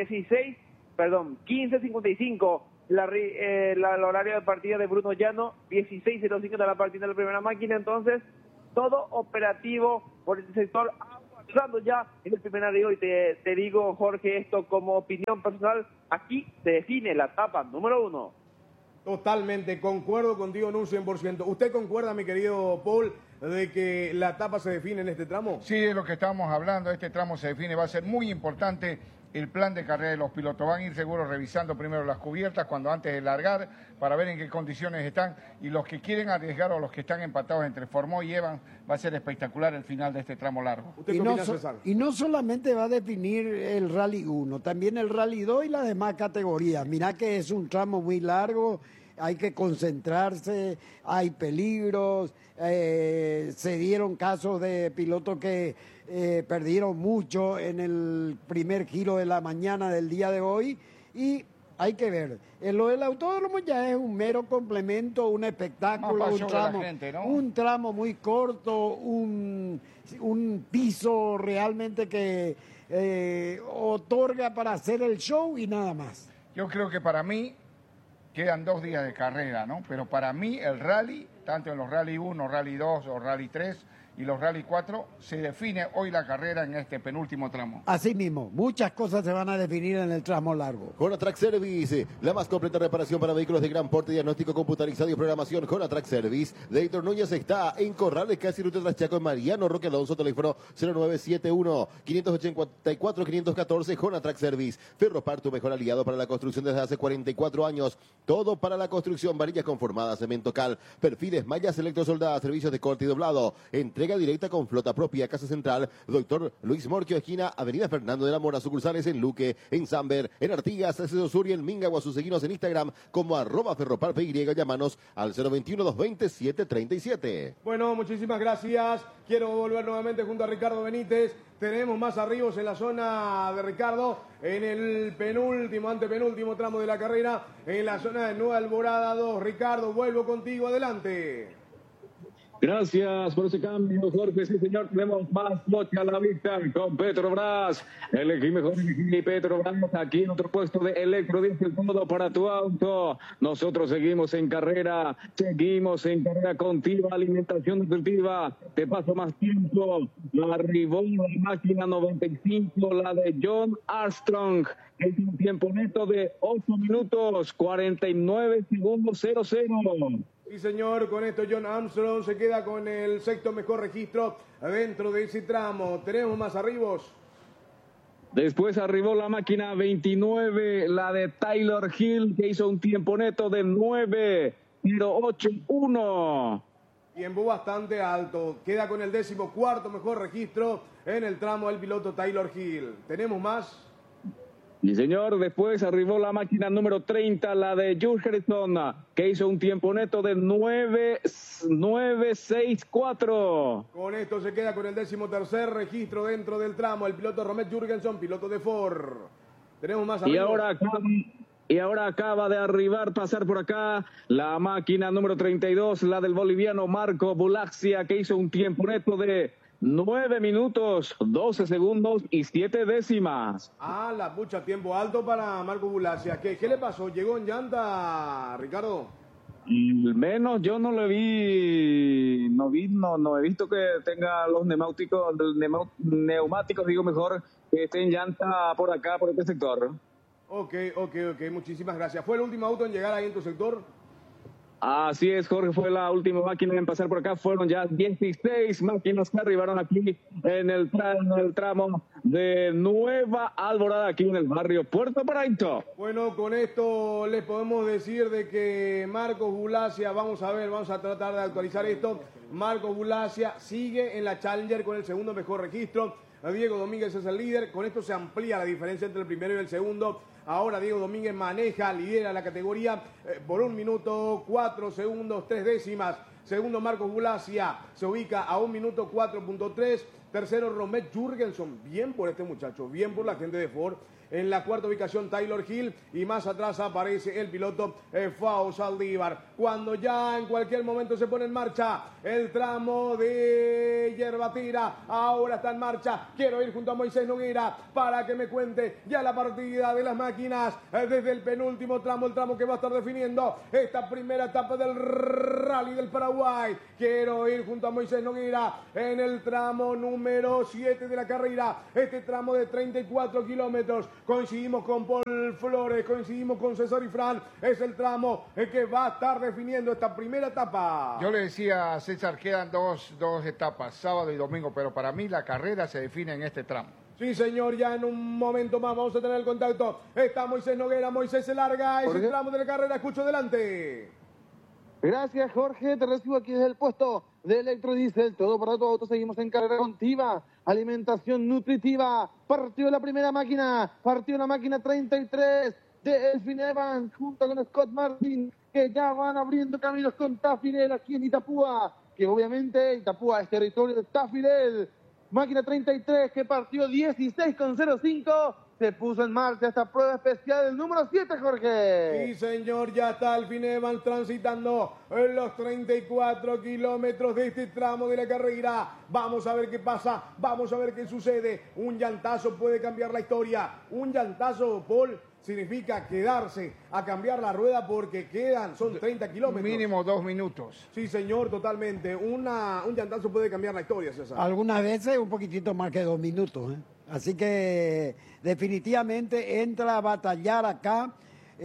15:55, el horario de partida de Bruno Llano, 16:05 de la partida de la primera máquina, entonces todo operativo por este sector, avanzando ya en el primer arribo, y te digo, Jorge, esto como opinión personal, aquí se define la etapa número 1. Totalmente, concuerdo contigo en un 100%. ¿Usted concuerda, mi querido Paul, de que la etapa se define en este tramo? Sí, es lo que estábamos hablando, este tramo se define, va a ser muy importante el plan de carrera de los pilotos. Van a ir seguro revisando primero las cubiertas cuando antes de largar, para ver en qué condiciones están, y los que quieren arriesgar o los que están empatados entre Formó y Evan, va a ser espectacular el final de este tramo largo. ¿Usted qué opina, César? Y no solamente va a definir el Rally 1, también el Rally 2 y las demás categorías. Mirá que es un tramo muy largo, hay que concentrarse, hay peligros, se dieron casos de pilotos que perdieron mucho en el primer giro de la mañana del día de hoy, y hay que ver. Lo del autódromo ya es un mero complemento, un espectáculo, un tramo muy corto, un piso realmente que otorga para hacer el show y nada más. Yo creo que para mí quedan 2 días de carrera, ¿no? Pero para mí el rally, tanto en los Rally 1, Rally 2 o Rally 3 y los Rally 4, se define hoy la carrera en este penúltimo tramo. Así mismo, muchas cosas se van a definir en el tramo largo. Jonatrack Service, la más completa reparación para vehículos de gran porte, diagnóstico computarizado y programación. Jonatrack Service. De Héctor Núñez está en Corrales, casi ruta tras Chaco, en Mariano Roque Alonso, teléfono 0971-584-514. Jonatrack Service. Ferropar, tu mejor aliado para la construcción desde hace 44 años. Todo para la construcción, varillas conformadas, cemento cal, perfiles, mallas electrosoldadas, servicios de corte y doblado. Entrega directa con flota propia. Casa Central, Doctor Luis Morquio, esquina Avenida Fernando de la Mora, sucursales en Luque, en Samber, en Artigas, Cedo Sur y en Mingaguazú. Seguinos en Instagram como @ferroparpy, llámanos al 021-220-737. Bueno, muchísimas gracias. Quiero volver nuevamente junto a Ricardo Benítez. Tenemos más arribos en la zona de Ricardo, en el antepenúltimo tramo de la carrera, en la zona de Nueva Alborada 2. Ricardo, vuelvo contigo, adelante. Gracias por ese cambio, Jorge. Sí, señor, tenemos más noche a la vista con Petrobras. Elegí mejor y Petrobras aquí en otro puesto de electrodiesel, todo para tu auto. Nosotros seguimos en carrera continua, alimentación nutritiva. Te paso más tiempo. Arribó la máquina 95, la de John Armstrong. Es un tiempo neto de 8 minutos, 49 segundos 00. Sí, señor, con esto John Armstrong se queda con el sexto mejor registro dentro de ese tramo. Tenemos más arribos. Después arribó la máquina 29, la de Tyler Hill, que hizo un tiempo neto de 9:08.1. Tiempo bastante alto. Queda con el 14º mejor registro en el tramo el piloto Tyler Hill. ¿Tenemos más? Sí, señor. Después arribó la máquina número 30, la de George Harrison, que hizo un tiempo neto de 9:64. Con esto se queda con el 13º registro dentro del tramo el piloto Romet Jurgensen, piloto de Ford. Tenemos más arriba. Y ahora acaba de pasar por acá la máquina número 32, la del boliviano Marco Bulaxia, que hizo un tiempo neto de 9 minutos, 12 segundos y 7 décimas. La pucha, tiempo alto para Marco Bulaxia. ¿Qué le pasó? ¿Llegó en llanta, Ricardo? Al menos yo no le vi, no he visto que tenga los neumáticos, digo mejor, que esté en llanta por acá, por este sector. Ok, muchísimas gracias. ¿Fue el último auto en llegar ahí en tu sector? Así es, Jorge, fue la última máquina en pasar por acá. Fueron ya 16 máquinas que arribaron aquí en el tramo de Nueva Alborada, aquí en el barrio Puerto Paraíso. Bueno, con esto les podemos decir de que Marcos Bulacia, vamos a tratar de actualizar esto. Marcos Bulacia sigue en la Challenger con el segundo mejor registro. Diego Domínguez es el líder. Con esto se amplía la diferencia entre el primero y el segundo. Ahora Diego Domínguez lidera la categoría por 1 minuto 4 segundos 3 décimas. Segundo Marcos Bulacia se ubica a 1 minuto 4.3. Tercero Romet Jurgenson. Bien por este muchacho, bien por la gente de Ford. En la cuarta ubicación Taylor Hill y más atrás aparece el piloto Fao Saldívar. Cuando ya en cualquier momento se pone en marcha el tramo de Yerbatira, ahora está en marcha. Quiero ir junto a Moisés Noguera para que me cuente ya la partida de las máquinas desde el penúltimo tramo, el tramo que va a estar definiendo esta primera etapa del Rally del Paraguay. Quiero ir junto a Moisés Noguera en el tramo número 7 de la carrera, este tramo de 34 kilómetros. Coincidimos con Paul Flores, coincidimos con César y Fran. Es el tramo que va a estar definiendo esta primera etapa. Yo le decía a César, quedan dos etapas, sábado y domingo, pero para mí la carrera se define en este tramo. Sí, señor, ya en un momento más vamos a tener el contacto. Está Moisés Noguera, Moisés se larga, es el tramo de la carrera, escucho delante. Gracias, Jorge. Te recibo aquí desde el puesto de Electrodiesel. Todo para tu auto. Seguimos en carrera continua. Alimentación nutritiva. Partió la primera máquina. Partió la máquina 33 de Elfin Evans junto con Scott Martin, que ya van abriendo caminos con Tafirel aquí en Itapúa. Que obviamente Itapúa es territorio de Tafirel. Máquina 33 que partió 16,05. Se puso en marcha esta prueba especial del número 7, Jorge. Sí, señor, ya está Elfin Evans transitando en los 34 kilómetros de este tramo de la carrera. Vamos a ver qué pasa, vamos a ver qué sucede. Un llantazo puede cambiar la historia. Un llantazo, Paul, significa quedarse a cambiar la rueda porque son 30 kilómetros. Mínimo 2 minutos. Sí, señor, totalmente. Un llantazo puede cambiar la historia, César. Algunas veces un poquitito más que 2 minutos, ¿eh? Así que definitivamente entra a batallar acá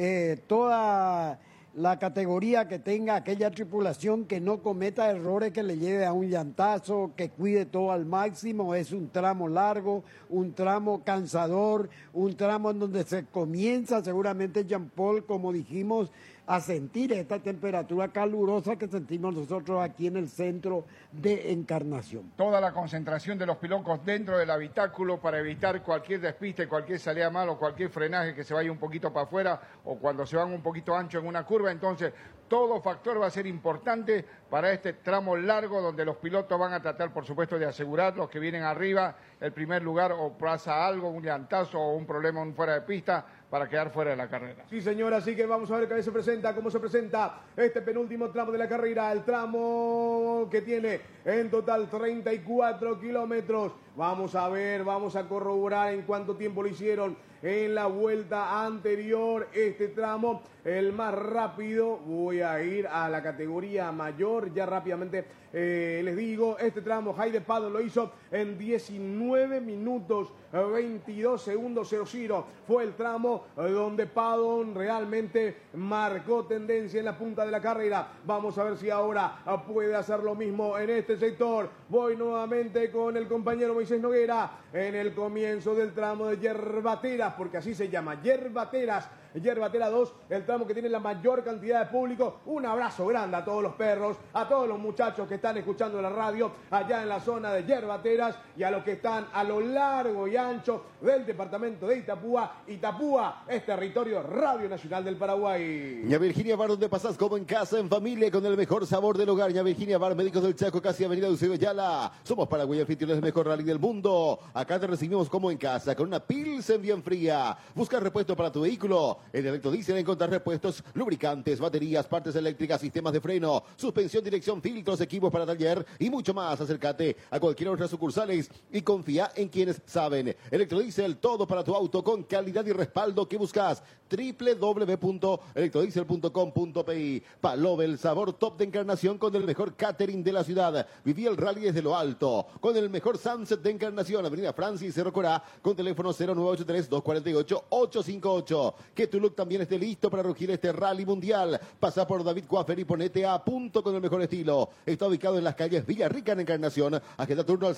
toda la categoría que tenga aquella tripulación que no cometa errores que le lleve a un llantazo, que cuide todo al máximo. Es un tramo largo, un tramo cansador, un tramo en donde se comienza seguramente, Jean Paul, como dijimos, a sentir esta temperatura calurosa que sentimos nosotros aquí en el centro de Encarnación. Toda la concentración de los pilotos dentro del habitáculo para evitar cualquier despiste, cualquier salida mal o cualquier frenaje que se vaya un poquito para afuera o cuando se van un poquito ancho en una curva. Entonces, todo factor va a ser importante para este tramo largo donde los pilotos van a tratar, por supuesto, de asegurar los que vienen arriba el primer lugar o pasa algo, un llantazo o un problema fuera de pista para quedar fuera de la carrera. Sí, señor, así que vamos a ver cómo se presenta este penúltimo tramo de la carrera, el tramo que tiene en total 34 kilómetros. Vamos a ver, vamos a corroborar en cuánto tiempo lo hicieron en la vuelta anterior este tramo. El más rápido, voy a ir a la categoría mayor, ya rápidamente les digo, este tramo Heide Paddon lo hizo en 19 minutos 22 segundos 00. Fue el tramo donde Paddon realmente marcó tendencia en la punta de la carrera. Vamos a ver si ahora puede hacer lo mismo en este sector. Voy nuevamente con el compañero Moisés Noguera en el comienzo del tramo de Yerbateras, porque así se llama, Yerbatera 2, el tramo que tiene la mayor cantidad de público. Un abrazo grande a todos los perros, a todos los muchachos que están escuchando la radio allá en la zona de Yerbateras y a los que están a lo largo y ancho del departamento de Itapúa. Itapúa es territorio Radio Nacional del Paraguay. Ña Virginia Bar, donde pasas como en casa, en familia, con el mejor sabor del hogar. Ña Virginia Bar, Médicos del Chaco, casi Avenida Eusebio Ayala. Somos Paraguay, anfitriones del mejor rally del mundo. Acá te recibimos como en casa, con una Pilsen bien fría. Busca repuesto para tu vehículo. En Electrodiesel encontrar repuestos, lubricantes, baterías, partes eléctricas, sistemas de freno, suspensión, dirección, filtros, equipos para taller y mucho más. Acércate a cualquiera de nuestras sucursales y confía en quienes saben. Electrodiesel, todo para tu auto con calidad y respaldo que buscas. www.electrodiesel.com.pi. Palove, el sabor top de Encarnación con el mejor catering de la ciudad. Viví el rally desde lo alto con el mejor sunset de Encarnación. Avenida Francis Cerro Corá con teléfono 0983 240 248-858. Que tu look también esté listo para rugir este rally mundial. Pasa por David Coafer y ponete a punto con el mejor estilo. Está ubicado en las calles Villarrica en Encarnación. Agenda turno al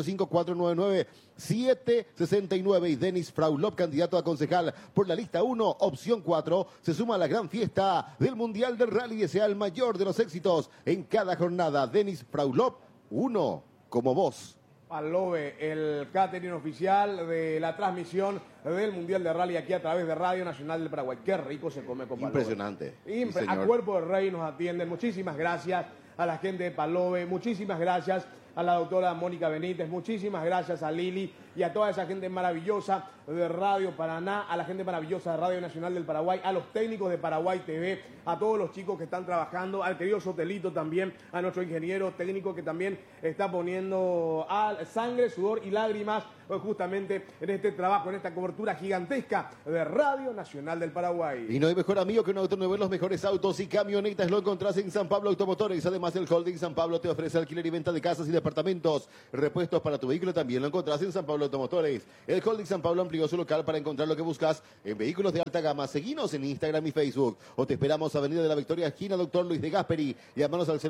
0985-499-769. Y Denis Fraulop, candidato a concejal por la lista 1, opción 4, se suma a la gran fiesta del Mundial del Rally y desea el mayor de los éxitos en cada jornada. Denis Fraulop, 1 como vos. Palove, el catering oficial de la transmisión del Mundial de Rally aquí a través de Radio Nacional del Paraguay. Qué rico se come con Palove. Impresionante. Sí, A Cuerpo de Rey nos atienden. Muchísimas gracias a la gente de Palove. Muchísimas gracias a la doctora Mónica Benítez. Muchísimas gracias a Lili y a toda esa gente maravillosa de Radio Paraná, a la gente maravillosa de Radio Nacional del Paraguay, a los técnicos de Paraguay TV, a todos los chicos que están trabajando, al querido Sotelito también, a nuestro ingeniero técnico que también está poniendo sangre, sudor y lágrimas justamente en este trabajo, en esta cobertura gigantesca de Radio Nacional del Paraguay. Y no hay mejor amigo que un auto nuevo en los mejores autos y camionetas. Lo encontrás en San Pablo Automotores. Además, el Holding San Pablo te ofrece alquiler y venta de casas y departamentos. Repuestos para tu vehículo también lo encontrás en San Pablo Automotores. El Holding San Pablo amplió su local para encontrar lo que buscas en vehículos de alta gama. Seguinos en Instagram y Facebook. O te esperamos Avenida de la Victoria, esquina Doctor Luis de Gasperi. Llámanos al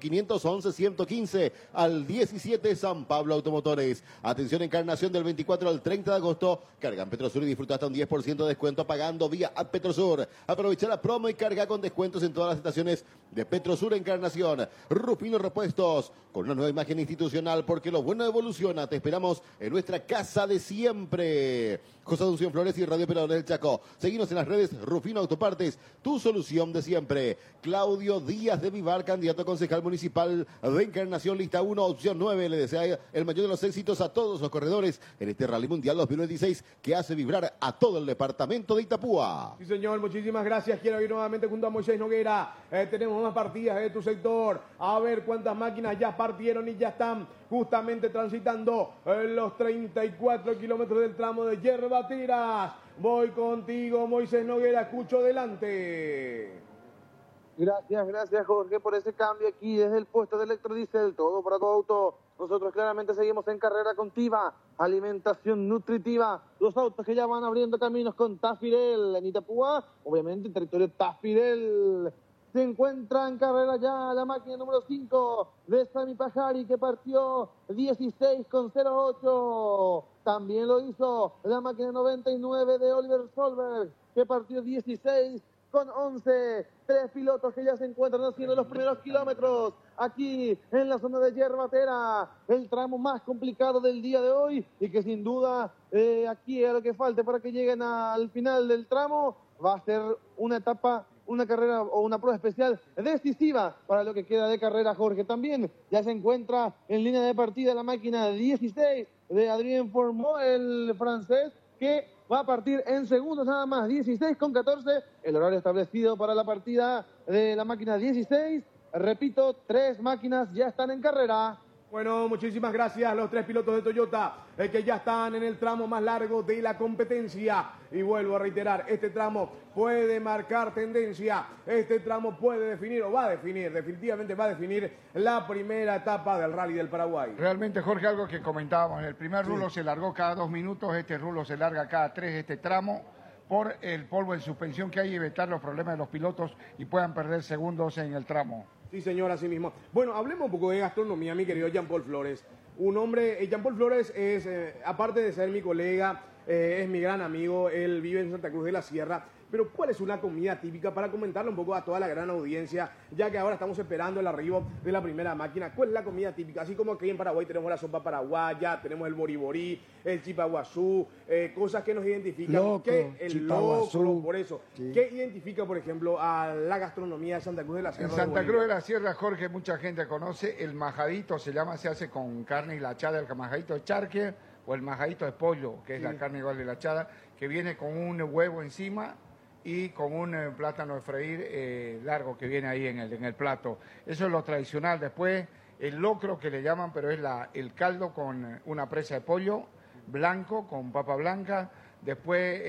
021-511-115 al 17 San Pablo Automotores. Atención, Encarnación del 24 al 30 de agosto. Carga en Petrosur y disfruta hasta un 10% de descuento pagando vía App Petrosur. Aprovecha la promo y carga con descuentos en todas las estaciones de Petrosur Encarnación. Rufino Repuestos, con una nueva imagen institucional, porque lo bueno evoluciona. Te esperamos en nuestra casa de siempre. José Asunción Flores y Radio Operadores del Chaco. Seguinos en las redes Rufino Autopartes, tu solución de siempre. Claudio Díaz de Vivar, candidato a concejal municipal de Encarnación, lista 1, opción 9. Le desea el mayor de los éxitos a todos los corredores en este Rally Mundial 2026 que hace vibrar a todo el departamento de Itapúa. Sí, señor, muchísimas gracias. Quiero ir nuevamente junto a Moisés Noguera. Tenemos más partidas de tu sector. A ver cuántas máquinas ya partieron y ya están justamente transitando los 34 kilómetros del tramo de Yerba-Tiras. Voy contigo, Moisés Noguera, escucho delante. Gracias Jorge por ese cambio aquí desde el puesto de Electrodiesel, todo para tu auto. Nosotros claramente seguimos en carrera continua, alimentación nutritiva, los autos que ya van abriendo caminos con Tafirel en Itapúa, obviamente en territorio Tafirel. Se encuentra en carrera ya la máquina número 5 de Sami Pajari, que partió 16,08. También lo hizo la máquina 99 de Oliver Solberg, que partió 16,11. Tres pilotos que ya se encuentran haciendo los primeros kilómetros aquí en la zona de Yerbatera, el tramo más complicado del día de hoy, y que sin duda aquí a lo que falte para que lleguen al final del tramo va a ser una etapa, una carrera o una prueba especial decisiva para lo que queda de carrera, Jorge. También ya se encuentra en línea de partida la máquina 16 de Adrien Formó, el francés, que va a partir en segundos nada más, 16,14, el horario establecido para la partida de la máquina 16. Repito, 3 máquinas ya están en carrera. Bueno, muchísimas gracias a los 3 pilotos de Toyota que ya están en el tramo más largo de la competencia. Y vuelvo a reiterar, este tramo puede marcar tendencia, este tramo puede definir o va a definir, definitivamente va a definir la primera etapa del Rally del Paraguay. Realmente, Jorge, algo que comentábamos, el primer rulo se largó cada 2 minutos, este rulo se larga cada 3, este tramo, por el polvo en suspensión que hay y evitar los problemas de los pilotos y puedan perder segundos en el tramo. Sí, señor, así mismo. Bueno, hablemos un poco de gastronomía, mi querido Jean-Paul Flores. Un hombre, Jean-Paul Flores es, aparte de ser mi colega, es mi gran amigo, él vive en Santa Cruz de la Sierra. Pero ¿cuál es una comida típica para comentarle un poco a toda la gran audiencia, ya que ahora estamos esperando el arribo de la primera máquina? ¿Cuál es la comida típica? Así como aquí en Paraguay tenemos la sopa paraguaya, tenemos el boriborí, el chipaguazú, cosas que nos identifican. Loco, el locro, por eso. Sí. ¿Qué identifica, por ejemplo, a la gastronomía de Santa Cruz de la Sierra? En Santa Cruz de la Sierra, Jorge, mucha gente conoce el majadito, se llama, se hace con carne hilachada, el majadito de charque o el majadito de pollo, que es la carne igual hilachada, que viene con un huevo encima y con un plátano de freír largo que viene ahí en el plato. Eso es lo tradicional. Después el locro que le llaman, pero es el caldo con una presa de pollo blanco, con papa blanca. Después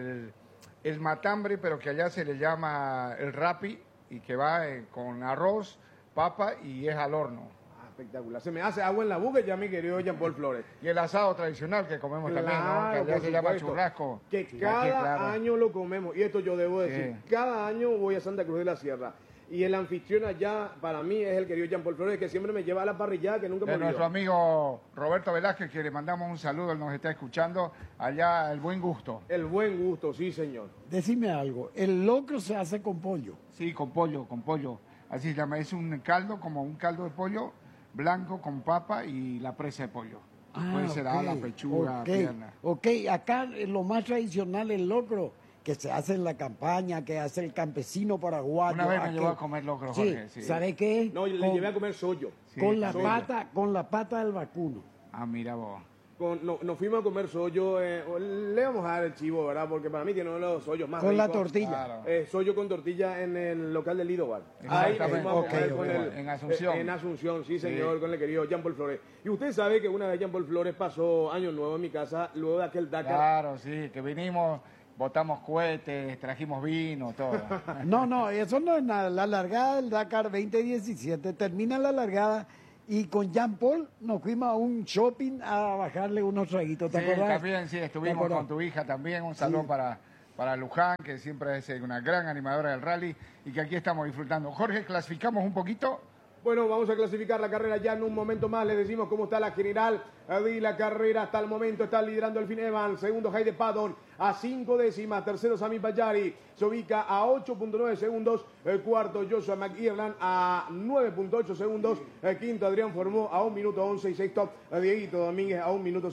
el matambre, pero que allá se le llama el rapi, y que va con arroz, papa y es al horno. espectacular. Se me hace agua en la boca ya, mi querido Jean-Paul Flores. Y el asado tradicional que comemos también, ¿no? Que allá por se llama supuesto. churrasco. Que Sí, cada aquí, claro. año lo comemos. Y esto yo debo decir. Sí. Cada año voy a Santa Cruz de la Sierra. Y el anfitrión allá, para mí, es el querido Jean-Paul Flores, que siempre me lleva a la parrillada, que nunca me De olvido. nuestro amigo Roberto Velázquez, que le mandamos un saludo, él nos está escuchando. Allá, el buen gusto. El buen gusto, sí, señor. Decime algo, el locro se hace con pollo. Sí, con pollo, con pollo. Así se llama, es un caldo, como un caldo de pollo blanco con papa y la presa de pollo. Puede ser ala, pechuga, pierna. Ok, acá lo más tradicional es el locro, que se hace en la campaña, que hace el campesino paraguayo. Una vez me aquel. llevó a comer locro, Jorge. Sí. ¿Sabe qué? No, le llevé a comer sollo. Sí, con la soya. pata del vacuno. Ah, mira vos. Nos fuimos a comer sollo. Le vamos a dar el chivo, ¿verdad? Porque para mí tiene uno de los sollos más Con la ricos. tortilla. Claro. Sollo con tortilla en el local del Lido Bar. Ahí nos Exactamente. fuimos a comer Ok, con ok. el, En Asunción. En Asunción, sí, señor, con el querido Jean-Paul Flores. Y usted sabe que una vez Jean-Paul Flores pasó Año Nuevo en mi casa, luego de aquel Dakar. Claro, sí, que vinimos, botamos cohetes, trajimos vino, todo. No, eso no es nada. La largada del Dakar 2017 termina la largada y con Jean Paul nos fuimos a un shopping a bajarle unos traguitos. ¿Te Sí, acordás? también, sí, ¿Te estuvimos acordás? con tu hija también. Un saludo para Luján, que siempre es una gran animadora del rally y que aquí estamos disfrutando. Jorge, ¿clasificamos un poquito? Bueno, vamos a clasificar la carrera ya en un momento más. Les decimos cómo está la general de la carrera hasta el momento. Está liderando el Finn Evans. Segundo, Heide Paddon a 5 décimas. Tercero, Sami Payari. Se ubica a 8.9 segundos. Cuarto, Joshua McIrland a 9.8 segundos. Quinto, Adrián Formó a 1 minuto 11. Y sexto, Dieguito Domínguez a 1 minuto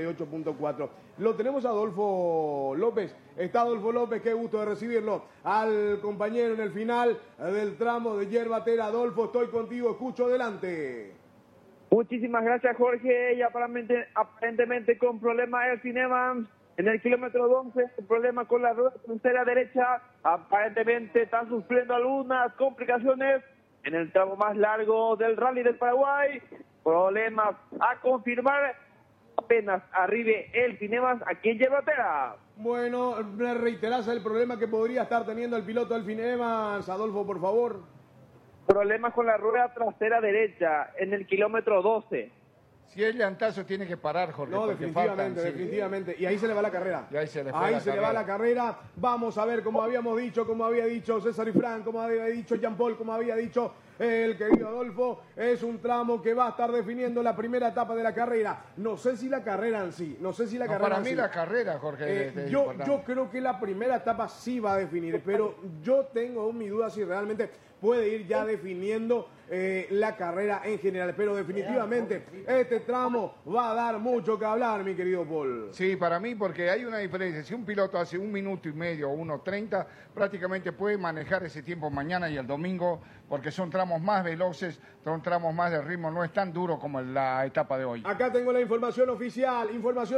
58.4. Lo tenemos a Adolfo López. Está Adolfo López, qué gusto de recibirlo. Al compañero en el final del tramo de Yerbatera. Adolfo, estoy contigo, escucho, adelante. Muchísimas gracias, Jorge. Y aparentemente con problemas el Finn Evans en el kilómetro 11, problema con la rueda trasera derecha. Aparentemente están sufriendo algunas complicaciones en el tramo más largo del Rally del Paraguay. Problemas a confirmar apenas arribe el Finn Evans aquí en Yerbatera. Bueno, me reiterás el problema que podría estar teniendo el piloto del Finn Evans, Adolfo, por favor. Problemas con la rueda trasera derecha en el kilómetro 12. Si es llantazo, tiene que parar, Jorge. No, porque definitivamente, faltan, sí. definitivamente. Y ahí se le va la carrera. Y ahí se le fue Ahí la se le va la carrera. Vamos a ver, como habíamos dicho, como había dicho César y Fran, como había dicho Jean Paul, como había dicho el querido Adolfo. Es un tramo que va a estar definiendo la primera etapa de la carrera. No sé si la carrera en sí, no sé si la No, carrera para en mí sí. la carrera, Jorge. es Yo importante. creo que la primera etapa sí va a definir, pero yo tengo mi duda si realmente puede ir ya definiendo la carrera en general. Pero definitivamente este tramo va a dar mucho que hablar, mi querido Paul. Sí, para mí, porque hay una diferencia. Si un piloto hace 1 minuto y medio o 1:30, prácticamente puede manejar ese tiempo mañana y el domingo, porque son tramos más veloces, son tramos más de ritmo, no es tan duro como la etapa de hoy. Acá tengo la información oficial,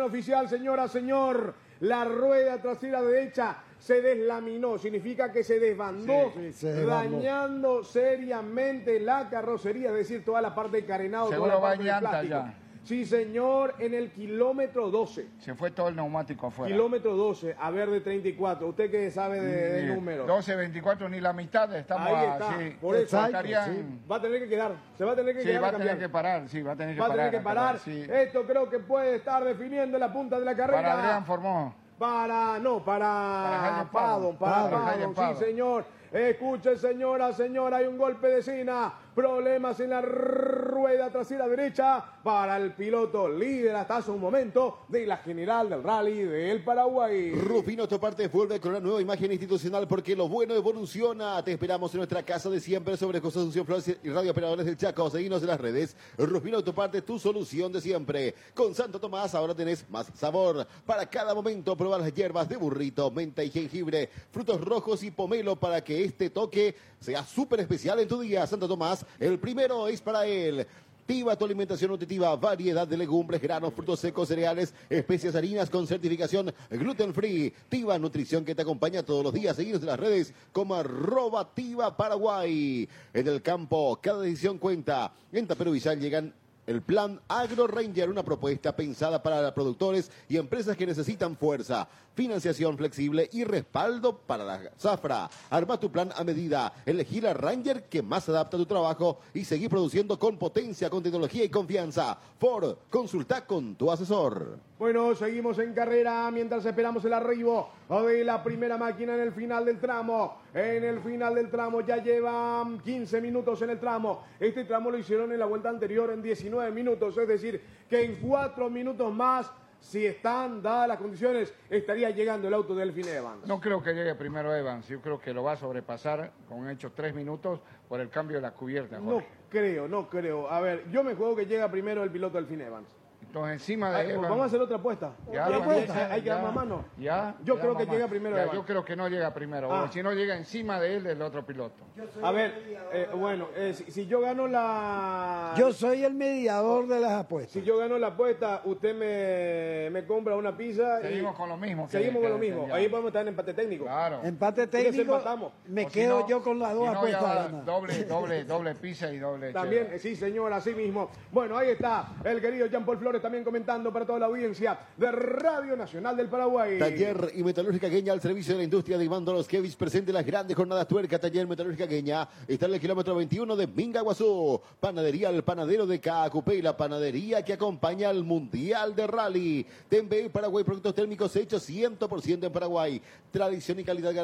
señora, señor. La rueda trasera derecha se deslaminó, significa que se desbandó, Sí, se desbandó. dañando seriamente la carrocería, es decir, toda la parte de carenado, Seguro toda la va parte en de llanta plástico. ya. Sí, señor, en el kilómetro 12. Se fue todo el neumático afuera. Kilómetro 12, a ver de 34. ¿Usted qué sabe de números? 12, 24, ni la mitad, estamos Ahí está, así. por eso. Exacto, Faltarían- sí. Va a tener que quedar, se va a tener que Sí, quedar va a a tener cambiar. que parar, sí, va a tener que Va a parar. tener que parar. sí. Esto creo que puede estar definiendo la punta de la carrera. Para Adrián Formó. Para Hayden Paddon, Paddon. Para Paddon, Hayden sí Paddon. señor. Escuche, señora, hay un golpe de cena, problemas en la rueda trasera derecha para el piloto líder hasta hace un momento de la general del rally del Paraguay. Rufino Autopartes vuelve con una nueva imagen institucional porque lo bueno evoluciona. Te esperamos en nuestra casa de siempre sobre José Asunción Flores y Radio Operadores del Chaco. Seguinos en las redes. Rufino Autopartes, tu solución de siempre. Con Santo Tomás ahora tenés más sabor. Para cada momento prueba las hierbas de burrito, menta y jengibre, frutos rojos y pomelo para que este toque sea súper especial en tu día. Santo Tomás, el primero es para él. Tiva, tu alimentación nutritiva, variedad de legumbres, granos, frutos secos, cereales, especias, harinas con certificación gluten free. Tiva, nutrición que te acompaña todos los días. Seguinos en las redes como @Tiva Paraguay. En el campo, cada decisión cuenta. En Taperovillal llegan El plan Agro Ranger, una propuesta pensada para productores y empresas que necesitan fuerza, financiación flexible y respaldo para la zafra. Arma tu plan a medida, elegir a Ranger que más adapta a tu trabajo y seguir produciendo con potencia, con tecnología y confianza. Ford, consulta con tu asesor. Bueno, seguimos en carrera mientras esperamos el arribo de la primera máquina en el final del tramo. En el final del tramo ya llevan 15 minutos en el tramo. Este tramo lo hicieron en la vuelta anterior en 19 minutos, es decir, que en 4 minutos más, si están dadas las condiciones, estaría llegando el auto de Elfin Evans. No creo que llegue primero Evans, yo creo que lo va a sobrepasar con hechos 3 minutos por el cambio de la cubierta, Jorge. No creo. A ver, yo me juego que llega primero el piloto Elfin Evans. Entonces encima de Evans... Vamos a hacer otra apuesta. Hay que dar más mano. Yo creo que llega primero Evans. Yo creo que no llega primero, o si no llega encima de él el otro piloto. A ver, si yo gano la... Yo soy el mediador de las apuestas. Si yo gano la apuesta, usted me compra una pizza. Seguimos con lo mismo. Seguimos con lo mismo. Ahí podemos estar en empate técnico. Claro. Empate técnico, me quedo yo con las dos apuestas. Doble pizza y doble también, cheddar. sí señor, así mismo. Bueno, ahí está el querido Jean Paul Flores también comentando para toda la audiencia de Radio Nacional del Paraguay. Taller y Metalúrgica Queña al servicio de la industria de Iván Doroskevich presente las grandes jornadas tuerca. Taller Metalúrgica Queña está en el kilómetro 21 de Mingaguazú. Panadería El Panadero de Caacupé, la panadería que acompaña al Mundial de Rally. Tembe Paraguay, productos térmicos hechos 100% en Paraguay. Tradición y calidad